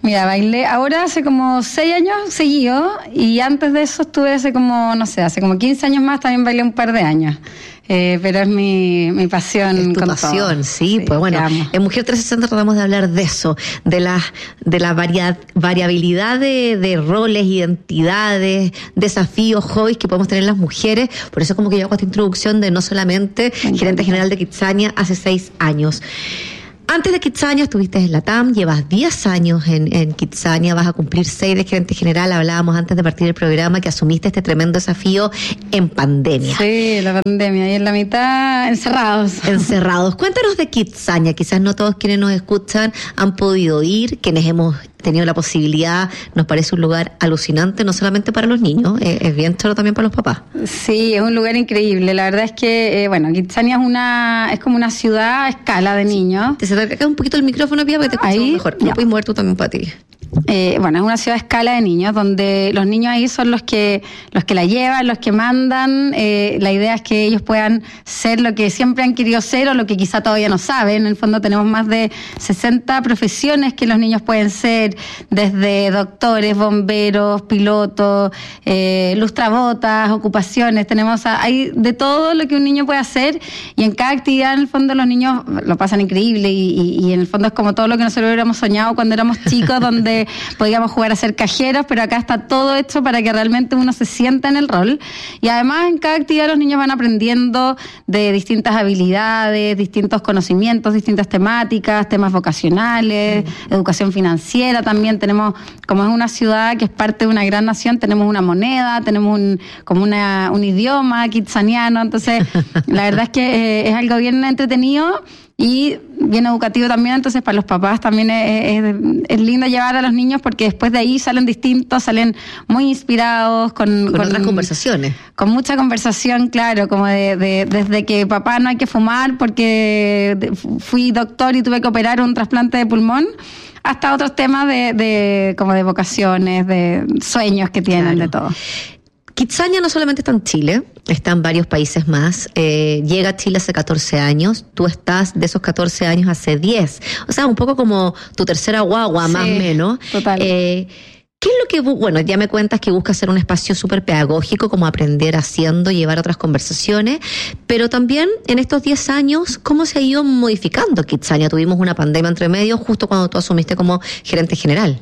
Mira, bailé ahora hace como seis años seguido y antes de eso estuve hace como, no sé, hace como quince años más también bailé un par de años. Eh, pero es mi, mi pasión. Es tu con pasión, todo. sí, sí, pues bueno, en Mujer trescientos sesenta tratamos de hablar de eso, de la, de la varia, variabilidad de, de roles, identidades, desafíos, hobbies que podemos tener las mujeres. Por eso como que yo hago esta introducción de no solamente gerente general de Kitsania hace seis años. Antes de Kitsania estuviste en la T A M, llevas diez años en, en Kitsania, vas a cumplir seis de gerente general. Hablábamos antes de partir del programa que asumiste este tremendo desafío en pandemia. Sí, la pandemia, y en la mitad encerrados. Encerrados. Cuéntanos de Kitsania, quizás no todos quienes nos escuchan han podido ir, quienes hemos tenido la posibilidad, nos parece un lugar alucinante, no solamente para los niños, eh, es bien chulo también para los papás. Sí, es un lugar increíble. La verdad es que, eh, bueno, Kitsania es una es como una ciudad a escala de niños. Te se te acerca un poquito el micrófono, Pía, para que te escuchemos mejor. Lo puedes mover tú también para ti. Eh, bueno, es una ciudad a escala de niños donde los niños ahí son los que los que la llevan, los que mandan. Eh, la idea es que ellos puedan ser lo que siempre han querido ser o lo que quizá todavía no saben. En el fondo tenemos más de sesenta profesiones que los niños pueden ser, desde doctores, bomberos, pilotos, eh, lustrabotas, ocupaciones. Tenemos a, hay de todo lo que un niño puede hacer, y en cada actividad en el fondo los niños lo pasan increíble y, y, y en el fondo es como todo lo que nosotros hubiéramos soñado cuando éramos chicos, donde podíamos jugar a ser cajeros, pero acá está todo hecho para que realmente uno se sienta en el rol. Y además en cada actividad los niños van aprendiendo de distintas habilidades, distintos conocimientos, distintas temáticas, temas vocacionales, mm. educación financiera también. Tenemos, como es una ciudad que es parte de una gran nación, tenemos una moneda, tenemos un, como una, un idioma kitsaniano. Entonces la verdad es que eh, es algo bien entretenido y bien educativo también. Entonces para los papás también es, es, es lindo llevar a los niños, porque después de ahí salen distintos, salen muy inspirados con, con, con otras conversaciones, con mucha conversación, claro, como de, de desde que papá no hay que fumar porque fui doctor y tuve que operar un trasplante de pulmón, hasta otros temas de, de como de vocaciones, de sueños que tienen, claro, de todo. Kitsania no solamente está en Chile, está en varios países más. Eh, llega a Chile hace catorce años, tú estás de esos catorce años hace diez. O sea, un poco como tu tercera guagua, sí, más o menos. Total. Eh, ¿Qué es lo que, bueno, ya me cuentas que buscas ser un espacio súper pedagógico, como aprender haciendo, llevar otras conversaciones, pero también en estos diez años, ¿cómo se ha ido modificando Kitsania? Tuvimos una pandemia entre medio justo cuando tú asumiste como gerente general.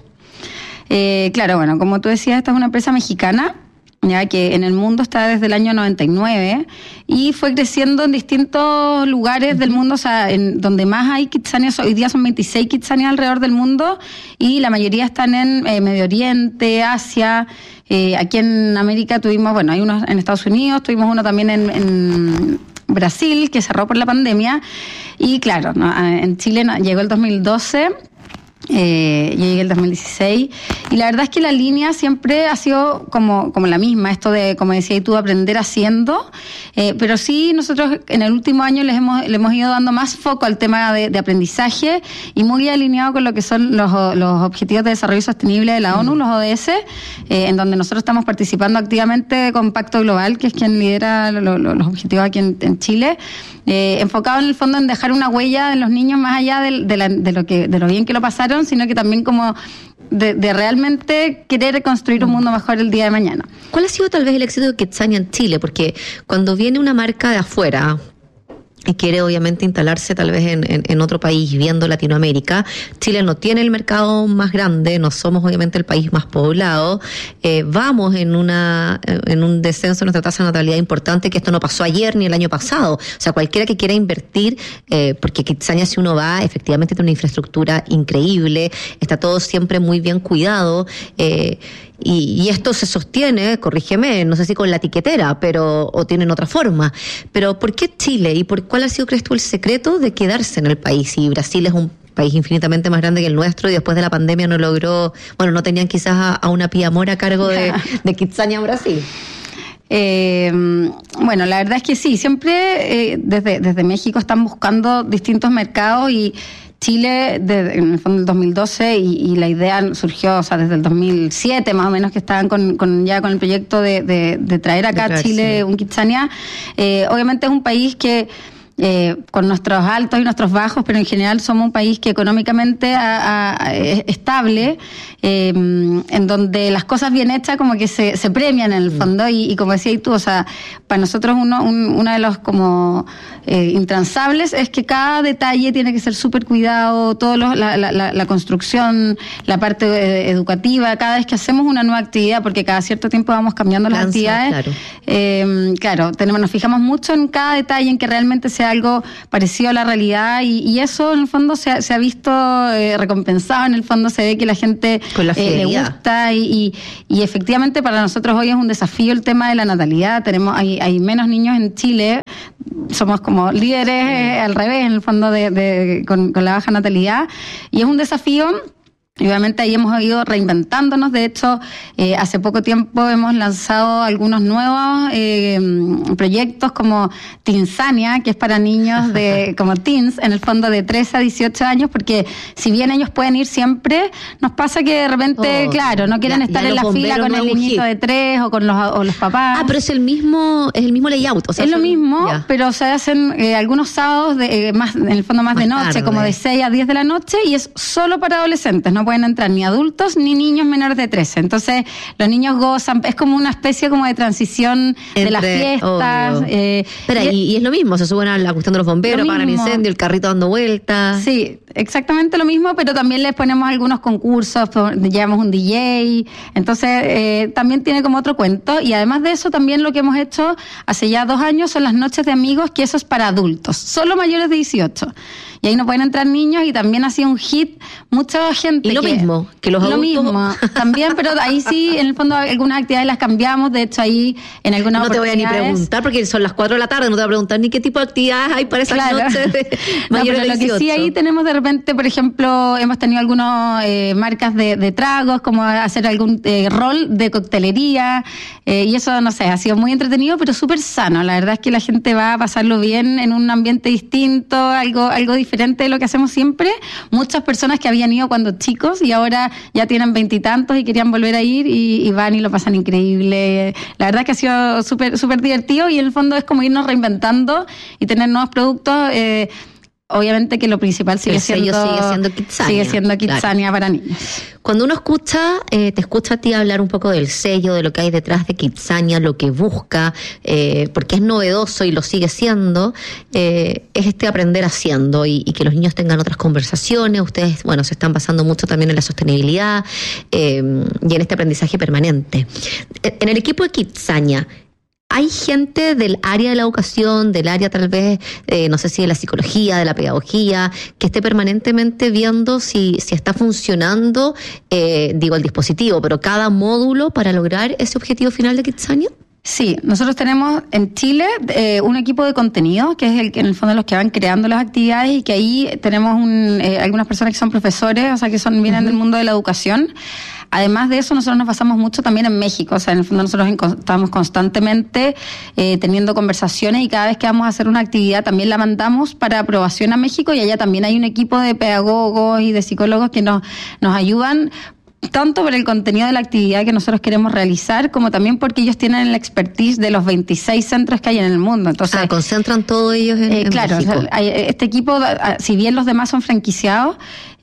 Eh, claro, bueno, como tú decías, esta es una empresa mexicana, ya que en el mundo está desde el año noventa y nueve y fue creciendo en distintos lugares del mundo. O sea, en donde más hay Kitsanias, hoy día son veintiséis Kitsanias alrededor del mundo, y la mayoría están en eh, Medio Oriente, Asia. Eh, aquí en América tuvimos, bueno, hay unos en Estados Unidos, tuvimos uno también en, en Brasil, que cerró por la pandemia, y claro, ¿no? En Chile llegó el dos mil doce. Eh, yo llegué el dos mil dieciséis y la verdad es que la línea siempre ha sido como, como la misma, esto de, como decías tú, aprender haciendo, eh, pero sí nosotros en el último año les hemos, le hemos ido dando más foco al tema de, de aprendizaje, y muy alineado con lo que son los, los Objetivos de Desarrollo Sostenible de la ONU, los O D S, eh, en donde nosotros estamos participando activamente con Pacto Global, que es quien lidera lo, lo, los objetivos aquí en, en Chile, eh, enfocado en el fondo en dejar una huella en los niños más allá de, de, la, de, lo, que, de lo bien que lo pasaron, sino que también como de, de realmente querer construir un mundo mejor el día de mañana. ¿Cuál ha sido tal vez el éxito de Kitsania en Chile? Porque cuando viene una marca de afuera y quiere obviamente instalarse tal vez en, en, en otro país, viendo Latinoamérica, Chile no tiene el mercado más grande, no somos obviamente el país más poblado, eh, vamos en una en un descenso de nuestra tasa de natalidad importante, que esto no pasó ayer ni el año pasado. O sea, cualquiera que quiera invertir, eh, porque Kitsania, si uno va, efectivamente tiene una infraestructura increíble, está todo siempre muy bien cuidado, eh, Y, y esto se sostiene, corrígeme, no sé si con la tiquetera, pero o tienen otra forma. Pero ¿por qué Chile? ¿Y por cuál ha sido, crees tú, el secreto de quedarse en el país? Y Brasil es un país infinitamente más grande que el nuestro, y después de la pandemia no logró, bueno, no tenían quizás a, a una Pía Mora a cargo de, de Kitsania Brasil. Eh, bueno, la verdad es que sí, siempre eh, desde, desde México están buscando distintos mercados, y Chile, de, en el fondo del dos mil doce, y, y la idea surgió, o sea, desde el dos mil siete más o menos, que estaban con, con ya con el proyecto de, de, de traer acá a Chile un Kitsania. Eh, obviamente es un país que eh, con nuestros altos y nuestros bajos, pero en general somos un país que económicamente a, a, es estable, eh, en donde las cosas bien hechas como que se, se premian en el fondo, y, y como decías tú, o sea, para nosotros uno, un, uno de los como eh, intransables es que cada detalle tiene que ser súper cuidado, todo lo, la, la, la, la construcción, la parte eh, educativa, cada vez que hacemos una nueva actividad, porque cada cierto tiempo vamos cambiando las Cansa, actividades, claro, eh, claro tenemos, nos fijamos mucho en cada detalle, en que realmente sea algo parecido a la realidad, y, y eso en el fondo se ha, se ha visto eh, recompensado, en el fondo se ve que la gente Con la eh, le gusta, y, y, y efectivamente para nosotros hoy es un desafío el tema de la natalidad. Tenemos hay, hay menos niños en Chile, somos como líderes eh, al revés en el fondo de, de con, con la baja natalidad, y es un desafío. Y obviamente ahí hemos ido reinventándonos. De hecho, eh, hace poco tiempo hemos lanzado algunos nuevos eh, proyectos como Teensania, que es para niños de como teens, en el fondo de trece a dieciocho años, porque si bien ellos pueden ir siempre, nos pasa que de repente, oh, claro, no quieren ya, estar ya en la fila con el niñito de tres o con los, o los papás. Ah, pero es el mismo, es el mismo layout. O sea, es son, lo mismo, ya. pero se hacen eh, algunos sábados, de, eh, más en el fondo más, más de noche, tarde, como de seis a diez de la noche, y es solo para adolescentes, ¿no? Pueden entrar ni adultos ni niños menores de trece. Entonces, los niños gozan, es como una especie como de transición entre, de las fiestas. Eh, Espera, y, y es lo mismo, se suben a la cuestión de los bomberos, apagan el incendio, el carrito dando vueltas. Sí, exactamente lo mismo, pero también les ponemos algunos concursos, llevamos un D J, entonces eh, también tiene como otro cuento, y además de eso también lo que hemos hecho hace ya dos años son las noches de amigos, que eso es para adultos, solo mayores de dieciocho. Y ahí no pueden entrar niños, y también ha sido un hit, mucha gente. Y lo que, mismo, que los lo adultos. Lo mismo, también, pero ahí sí, en el fondo algunas actividades las cambiamos, de hecho ahí en algunas No te voy a ni preguntar, porque son las cuatro de la tarde, no te voy a preguntar ni qué tipo de actividades hay para esas claro. noches de no, mayores pero de dieciocho. Lo que sí ahí tenemos de repente, por ejemplo, hemos tenido algunas eh, marcas de, de tragos, como hacer algún eh, rol de coctelería, eh, y eso, no sé, ha sido muy entretenido, pero súper sano. La verdad es que la gente va a pasarlo bien en un ambiente distinto, algo, algo diferente de lo que hacemos siempre. Muchas personas que habían ido cuando chicos y ahora ya tienen veintitantos y, y querían volver a ir, y, y van y lo pasan increíble. La verdad es que ha sido súper súper divertido, y en el fondo es como irnos reinventando y tener nuevos productos. Eh, obviamente que lo principal sigue siendo, sigue siendo Kidzania, sigue siendo Kidzania, claro, para niños. Cuando uno escucha, eh, te escucha a ti hablar un poco del sello, de lo que hay detrás de Kidzania, lo que busca, eh, porque es novedoso y lo sigue siendo, eh, es este aprender haciendo, y, y que los niños tengan otras conversaciones. Ustedes, bueno, se están basando mucho también en la sostenibilidad eh, y en este aprendizaje permanente. En el equipo de Kidzania, ¿hay gente del área de la educación, del área tal vez, eh, no sé si de la psicología, de la pedagogía, que esté permanentemente viendo si, si está funcionando, eh, digo, el dispositivo, pero cada módulo para lograr ese objetivo final de Kidzania? Sí, nosotros tenemos en Chile eh, un equipo de contenido, que es el que en el fondo los que van creando las actividades, y que ahí tenemos un, eh, algunas personas que son profesores, o sea, que son vienen uh-huh. del mundo de la educación. Además de eso, nosotros nos basamos mucho también en México. O sea, en el fondo nosotros estamos constantemente eh, teniendo conversaciones, y cada vez que vamos a hacer una actividad también la mandamos para aprobación a México, y allá también hay un equipo de pedagogos y de psicólogos que nos, nos ayudan, tanto por el contenido de la actividad que nosotros queremos realizar, como también porque ellos tienen la expertise de los veintiséis centros que hay en el mundo. Entonces, ah, concentran todos ellos en, eh, en claro, México. O sea, hay, este equipo, si bien los demás son franquiciados,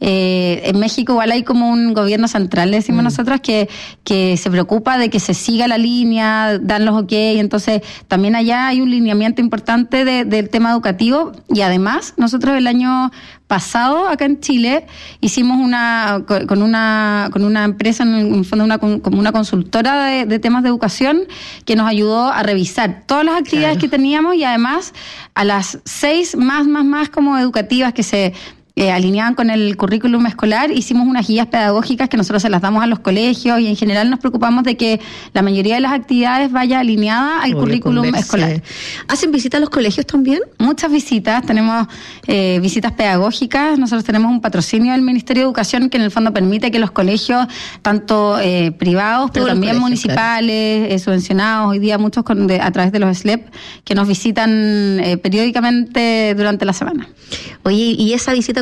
eh, en México igual hay como un gobierno central, le decimos mm. nosotros, que, que se preocupa de que se siga la línea, dan los ok, entonces también allá hay un lineamiento importante de, del tema educativo. Y además, nosotros el año pasado acá en Chile hicimos una con una con una empresa, en el fondo una como una consultora de, de temas de educación, que nos ayudó a revisar todas las actividades claro. que teníamos, y además a las seis más más más como educativas que se Eh, alineaban con el currículum escolar, hicimos unas guías pedagógicas que nosotros se las damos a los colegios, y en general nos preocupamos de que la mayoría de las actividades vaya alineada al Obvio, currículum converse. escolar. ¿Hacen visitas a los colegios también? Muchas visitas, tenemos eh, visitas pedagógicas. Nosotros tenemos un patrocinio del Ministerio de Educación que en el fondo permite que los colegios, tanto eh, privados, pero Todos también municipales, claro. eh, subvencionados, hoy día muchos con, de, a través de los S L E P, que nos visitan eh, periódicamente durante la semana. Oye, ¿y esa visita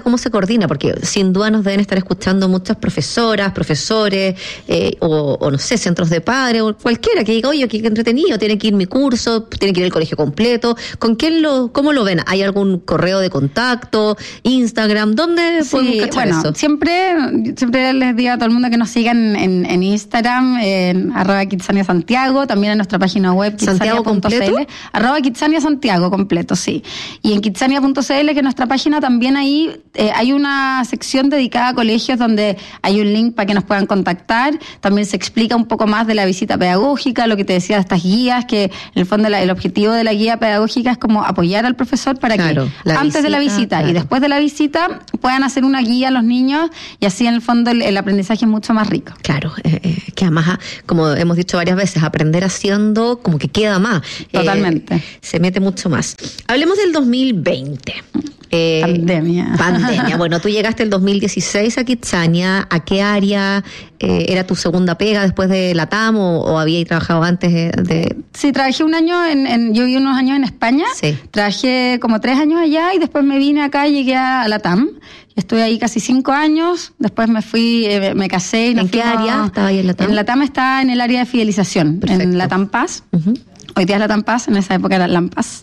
cómo se coordina, porque sin duda nos deben estar escuchando muchas profesoras, profesores, eh, o, o no sé, centros de padres, o cualquiera que diga, oye, qué entretenido, tiene que ir mi curso, tiene que ir el colegio completo. ¿Con quién lo, cómo lo ven? ¿Hay algún correo de contacto, Instagram? ¿Dónde sí, podemos cachar bueno, eso? Siempre, siempre les digo a todo el mundo que nos sigan en, en Instagram, en arroba Kidzania Santiago, también en nuestra página web, ¿Santiago completo? Arroba Kidzania Santiago completo, sí. Y en kidzania punto c l, que es nuestra página, también ahí eh, hay una sección dedicada a colegios donde hay un link para que nos puedan contactar. También se explica un poco más de la visita pedagógica, lo que te decía de estas guías, que en el fondo la, el objetivo de la guía pedagógica es como apoyar al profesor para claro, que antes visita, de la visita claro. y después de la visita puedan hacer una guía a los niños, y así en el fondo el, el aprendizaje es mucho más rico. Claro, eh, eh, que además, como hemos dicho varias veces, aprender haciendo como que queda más. Totalmente. Eh, se mete mucho más. Hablemos del dos mil veinte. Eh, pandemia. Pandemia. Bueno, tú llegaste el dos mil dieciséis a Kidzania. ¿A qué área eh, era tu segunda pega después de la T A M o, o habías trabajado antes de, de...? Sí, trabajé un año, en, en yo viví unos años en España. Sí. Trabajé como tres años allá y después me vine acá y llegué a la T A M. Estuve ahí casi cinco años, después me fui, eh, me casé. Y ¿En qué área estaba ahí en la T A M? En la T A M está en el área de fidelización, Perfecto. En la T A M Paz. Uh-huh. Hoy día es la T A M Paz, en esa época era la Paz.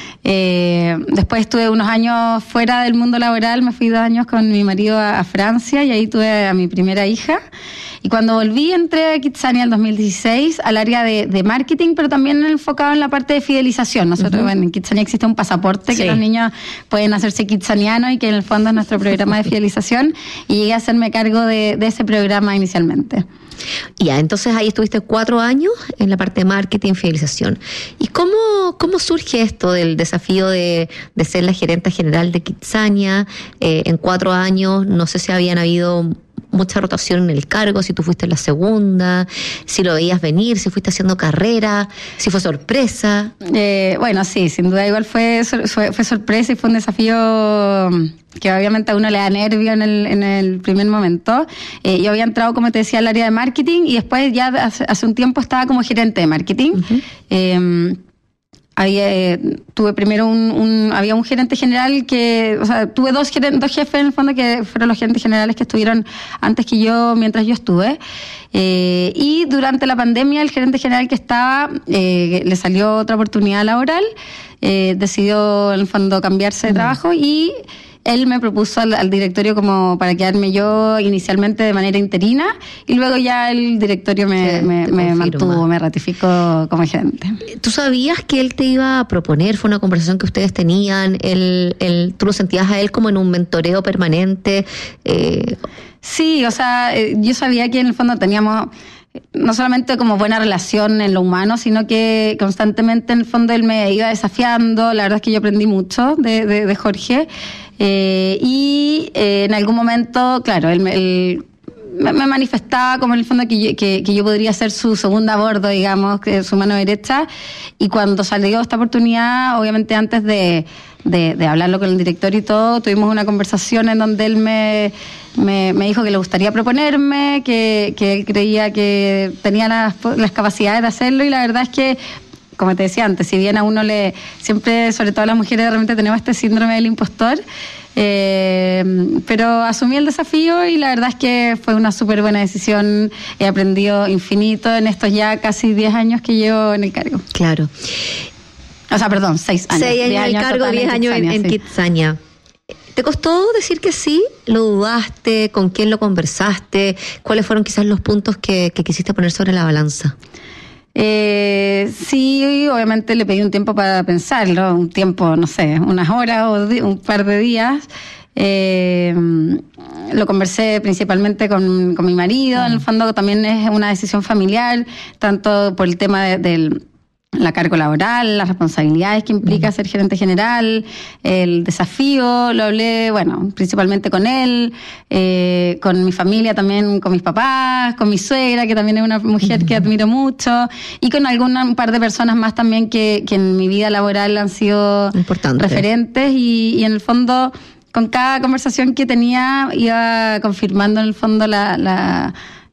Eh, después estuve unos años fuera del mundo laboral, me fui dos años con mi marido a, a Francia y ahí tuve a mi primera hija. Y cuando volví entré a Kidzania en el dos mil dieciséis al área de, de marketing, pero también enfocado en la parte de fidelización. Nosotros, uh-huh. bueno, en Kidzania existe un pasaporte sí. que los niños pueden hacerse kidzanianos y que en el fondo es nuestro programa de fidelización, y llegué a hacerme cargo de, de ese programa inicialmente. Ya, entonces ahí estuviste cuatro años en la parte de marketing, fidelización. ¿Y cómo, cómo surge esto del desafío de, de ser la gerente general de Kidzania? Eh, en cuatro años, no sé si habían habido mucha rotación en el cargo, si tú fuiste la segunda, si lo veías venir, si fuiste haciendo carrera, si fue sorpresa. Eh, bueno, sí, sin duda igual fue, fue, fue sorpresa y fue un desafío que obviamente a uno le da nervio en el, en el primer momento. Eh, yo había entrado, como te decía, al área de marketing y después ya hace, hace un tiempo estaba como gerente de marketing. Uh-huh. Eh, Había, eh, tuve primero un, un, había un gerente general que, o sea, tuve dos, gerentes, dos jefes en el fondo que fueron los gerentes generales que estuvieron antes que yo, mientras yo estuve. Eh, y durante la pandemia el gerente general que estaba, eh, le salió otra oportunidad laboral, eh, decidió en el fondo cambiarse de trabajo y él me propuso al, al directorio como para quedarme yo inicialmente de manera interina y luego ya el directorio me, sí, me, me mantuvo, me ratificó como gerente. ¿Tú sabías que él te iba a proponer? ¿Fue una conversación que ustedes tenían? ¿Él, él, ¿Tú lo sentías a él como en un mentoreo permanente? Eh... Sí, o sea, yo sabía que en el fondo teníamos no solamente como buena relación en lo humano, sino que constantemente en el fondo él me iba desafiando. La verdad es que yo aprendí mucho de, de, de Jorge. Eh, y eh, en algún momento, claro, él, él me, me manifestaba como en el fondo que yo, que, que yo podría ser su segunda a bordo, digamos, que su mano derecha. Y cuando salió esta oportunidad, obviamente antes de, de, de hablarlo con el director y todo, tuvimos una conversación en donde él me, me, me dijo que le gustaría proponerme, que, que él creía que tenía las, las capacidades de hacerlo, y la verdad es que, como te decía antes, si bien a uno le, siempre, sobre todo las mujeres, de repente tenemos este síndrome del impostor, eh, pero asumí el desafío y la verdad es que fue una súper buena decisión. He aprendido infinito en estos ya casi diez años que llevo en el cargo. Claro. O sea, perdón, seis años. Seis años en el cargo, diez años en, en Kidzania. ¿Te costó decir que sí? ¿Lo dudaste? ¿Con quién lo conversaste? ¿Cuáles fueron quizás los puntos que, que quisiste poner sobre la balanza? Eh, sí, obviamente le pedí un tiempo para pensarlo, un tiempo, no sé, unas horas o di- un par de días. Eh, lo conversé principalmente con, con mi marido. En el fondo también es una decisión familiar, tanto por el tema de, del la carga laboral, las responsabilidades que implica ser gerente general, el desafío. Lo hablé, bueno, principalmente con él, eh, con mi familia también, con mis papás, con mi suegra, que también es una mujer que admiro mucho, y con alguna, un par de personas más también que, que en mi vida laboral han sido Importante. referentes, y, y en el fondo, con cada conversación que tenía, iba confirmando en el fondo la... la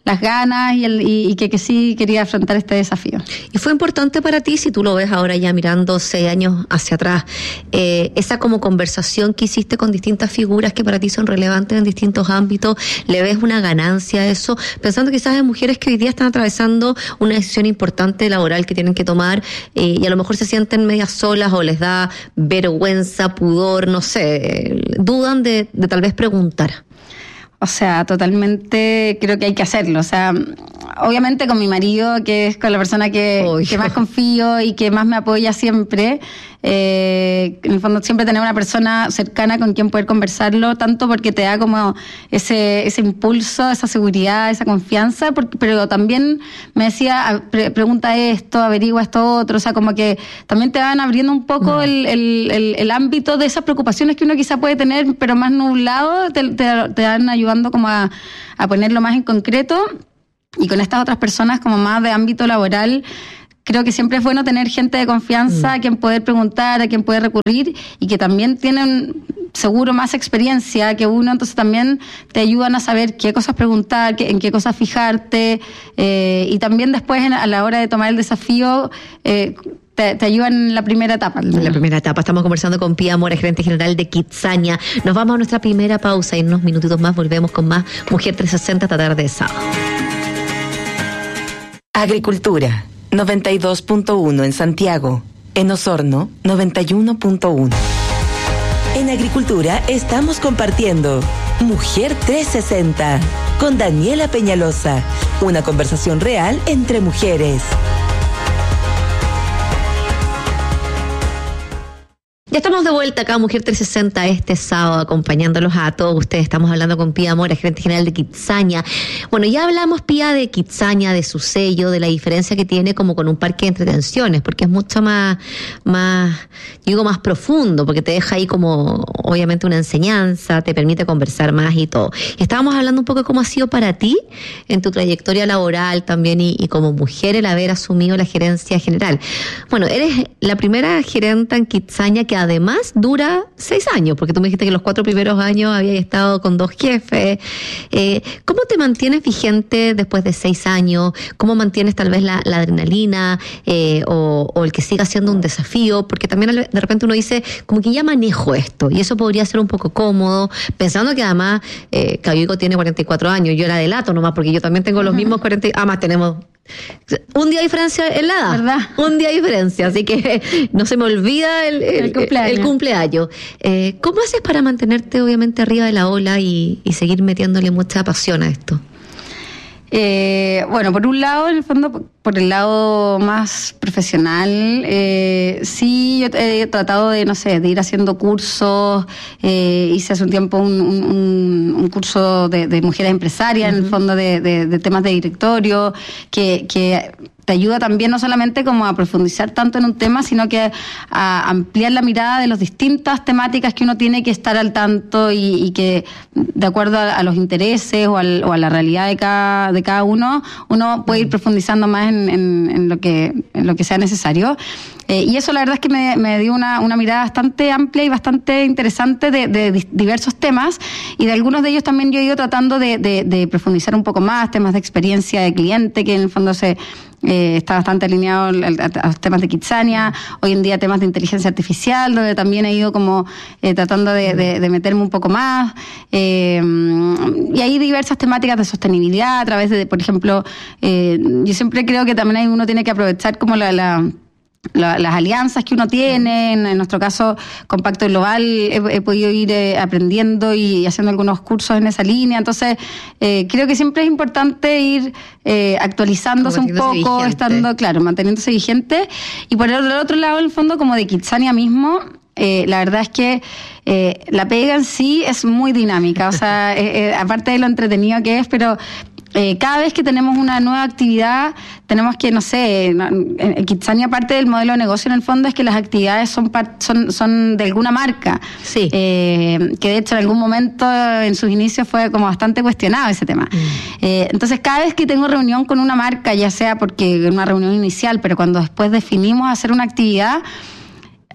las ganas y, el, y, y que, que sí quería afrontar este desafío. ¿Y fue importante para ti, si tú lo ves ahora ya mirando seis años hacia atrás, eh, esa como conversación que hiciste con distintas figuras que para ti son relevantes en distintos ámbitos? ¿Le ves una ganancia a eso? Pensando quizás en mujeres que hoy día están atravesando una decisión importante laboral que tienen que tomar eh, y a lo mejor se sienten medias solas o les da vergüenza, pudor, no sé, dudan de, de tal vez preguntar. O sea, totalmente creo que hay que hacerlo. O sea, obviamente con mi marido, que es con la persona que, que más confío y que más me apoya siempre. Eh, en el fondo siempre tener una persona cercana con quien poder conversarlo, tanto porque te da como ese ese impulso, esa seguridad, esa confianza, porque, pero también me decía, pre- pregunta esto, averigua esto otro, o sea, como que también te van abriendo un poco mm. el, el, el, el ámbito de esas preocupaciones que uno quizá puede tener, pero más nublado, te, te, te van ayudando como a, a ponerlo más en concreto. Y con estas otras personas como más de ámbito laboral, creo que siempre es bueno tener gente de confianza mm. a quien poder preguntar, a quien poder recurrir y que también tienen seguro más experiencia que uno, entonces también te ayudan a saber qué cosas preguntar, qué, en qué cosas fijarte eh, y también después en, a la hora de tomar el desafío eh, Te, te ayudan en la primera etapa. En la primera etapa. Estamos conversando con Pía Mora, gerente general de Kitsania. Nos vamos a nuestra primera pausa y en unos minutitos más volvemos con más Mujer trescientos sesenta esta tarde de sábado. Agricultura, noventa y dos punto uno en Santiago. En Osorno, noventa y uno punto uno. En Agricultura estamos compartiendo Mujer trescientos sesenta con Daniela Peñalosa. Una conversación real entre mujeres. Ya estamos de vuelta acá, Mujer trescientos sesenta, este sábado, acompañándolos a todos ustedes. Estamos hablando con Pía Mora, gerente general de Kitsania. Bueno, ya hablamos, Pía, de Kitsania, de su sello, de la diferencia que tiene como con un parque de entretenciones, porque es mucho más, más, digo, más profundo, porque te deja ahí como, obviamente, una enseñanza, te permite conversar más y todo. Y estábamos hablando un poco de cómo ha sido para ti, en tu trayectoria laboral también, y, y como mujer, el haber asumido la gerencia general. Bueno, eres la primera gerenta en Kitsania que además dura seis años, porque tú me dijiste que los cuatro primeros años habías estado con dos jefes. Eh, ¿Cómo te mantienes vigente después de seis años? ¿Cómo mantienes tal vez la, la adrenalina eh, o, o el que siga siendo un desafío? Porque también de repente uno dice, como que ya manejo esto, y eso podría ser un poco cómodo, pensando que además eh, Cabico tiene cuarenta y cuatro años, yo era delato nomás, porque yo también tengo los mismos cuarenta, además tenemos un día de diferencia en la edad, ¿verdad? Un día de diferencia, así que no se me olvida el, el, el cumpleaños. El cumpleaños. Eh, ¿Cómo haces para mantenerte obviamente arriba de la ola y, y seguir metiéndole mucha pasión a esto? Eh, bueno, por un lado, en el fondo, por el lado más profesional, eh, sí, yo he tratado de, no sé, de ir haciendo cursos. Eh, hice hace un tiempo un, un, un curso de, de mujeres empresarias, uh-huh. en el fondo de, de, de temas de directorio, que, que te ayuda también no solamente como a profundizar tanto en un tema, sino que a ampliar la mirada de las distintas temáticas que uno tiene que estar al tanto y, y que de acuerdo a, a los intereses o, al, o a la realidad de cada, de cada uno, uno puede ir profundizando más en, en, en, lo, que, en lo que sea necesario. Eh, y eso la verdad es que me, me dio una, una mirada bastante amplia y bastante interesante de, de diversos temas, y de algunos de ellos también yo he ido tratando de, de, de profundizar un poco más, temas de experiencia de cliente, que en el fondo se eh, está bastante alineado a los temas de Kitsania, hoy en día temas de inteligencia artificial, donde también he ido como eh, tratando de, de, de meterme un poco más, eh, y hay diversas temáticas de sostenibilidad a través de, por ejemplo, eh, yo siempre creo que también uno tiene que aprovechar como la... la La, las alianzas que uno tiene, en, en nuestro caso con Pacto Global he, he podido ir eh, aprendiendo y haciendo algunos cursos en esa línea, entonces eh, creo que siempre es importante ir eh, actualizándose un poco, vigente. estando, claro, manteniéndose vigente. Y por el otro lado, en el fondo, como de Kitsania mismo, Eh, la verdad es que eh, la pega en sí es muy dinámica, o sea, eh, eh, aparte de lo entretenido que es, pero eh, cada vez que tenemos una nueva actividad, tenemos que, no sé, en Kitsania parte del modelo de negocio en el fondo es que las actividades son son, son de alguna marca, sí. eh, que de hecho en algún momento en sus inicios fue como bastante cuestionado ese tema. Mm. Eh, entonces cada vez que tengo reunión con una marca, ya sea porque en una reunión inicial, pero cuando después definimos hacer una actividad,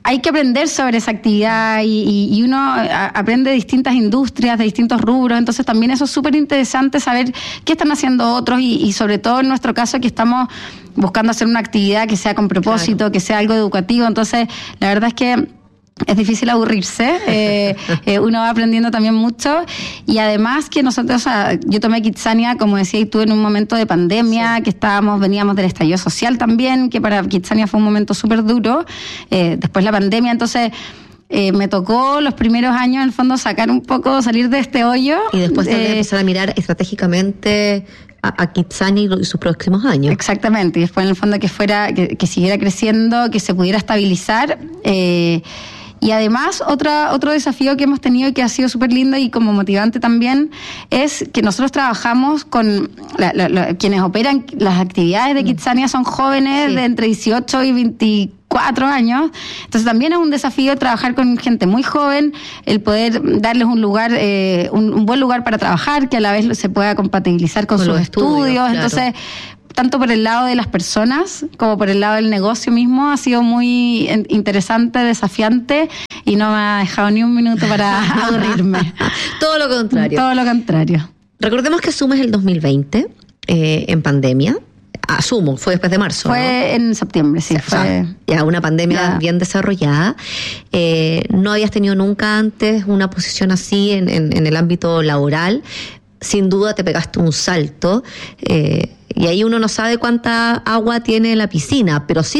hay que aprender sobre esa actividad y, y, y uno a, aprende de distintas industrias, de distintos rubros, entonces también eso es súper interesante saber qué están haciendo otros y, y sobre todo en nuestro caso que estamos buscando hacer una actividad que sea con propósito, claro, que sea algo educativo, entonces la verdad es que es difícil aburrirse, eh, eh, uno va aprendiendo también mucho y además que nosotros, o sea, yo tomé Kidzania, como decía, y tuve en un momento de pandemia, sí, que estábamos, veníamos del estallido social también, que para Kidzania fue un momento súper duro, eh, después la pandemia, entonces eh, me tocó los primeros años en el fondo sacar un poco, salir de este hoyo. Y después también eh, empezar a mirar estratégicamente a, a Kidzania y, y sus próximos años. Exactamente, y después en el fondo que fuera, que, que siguiera creciendo, que se pudiera estabilizar, eh, y además, otra, otro desafío que hemos tenido y que ha sido súper lindo y como motivante también es que nosotros trabajamos con la, la, la, quienes operan las actividades de Kidzania son jóvenes, sí, de entre dieciocho y veinticuatro años. Entonces también es un desafío trabajar con gente muy joven, el poder darles un lugar, eh, un, un buen lugar para trabajar, que a la vez se pueda compatibilizar con, con sus estudios. estudios. Claro. Entonces, tanto por el lado de las personas como por el lado del negocio mismo, ha sido muy interesante, desafiante y no me ha dejado ni un minuto para aburrirme. Todo lo contrario. Todo lo contrario. Recordemos que asumes el dos mil veinte eh, en pandemia. Asumo, fue después de marzo. Fue, ¿no?, en septiembre, sí. O sea, fue ya una pandemia ya bien desarrollada. Eh, no habías tenido nunca antes una posición así en, en, en el ámbito laboral. Sin duda te pegaste un salto. Eh, y ahí uno no sabe cuánta agua tiene la piscina, pero sí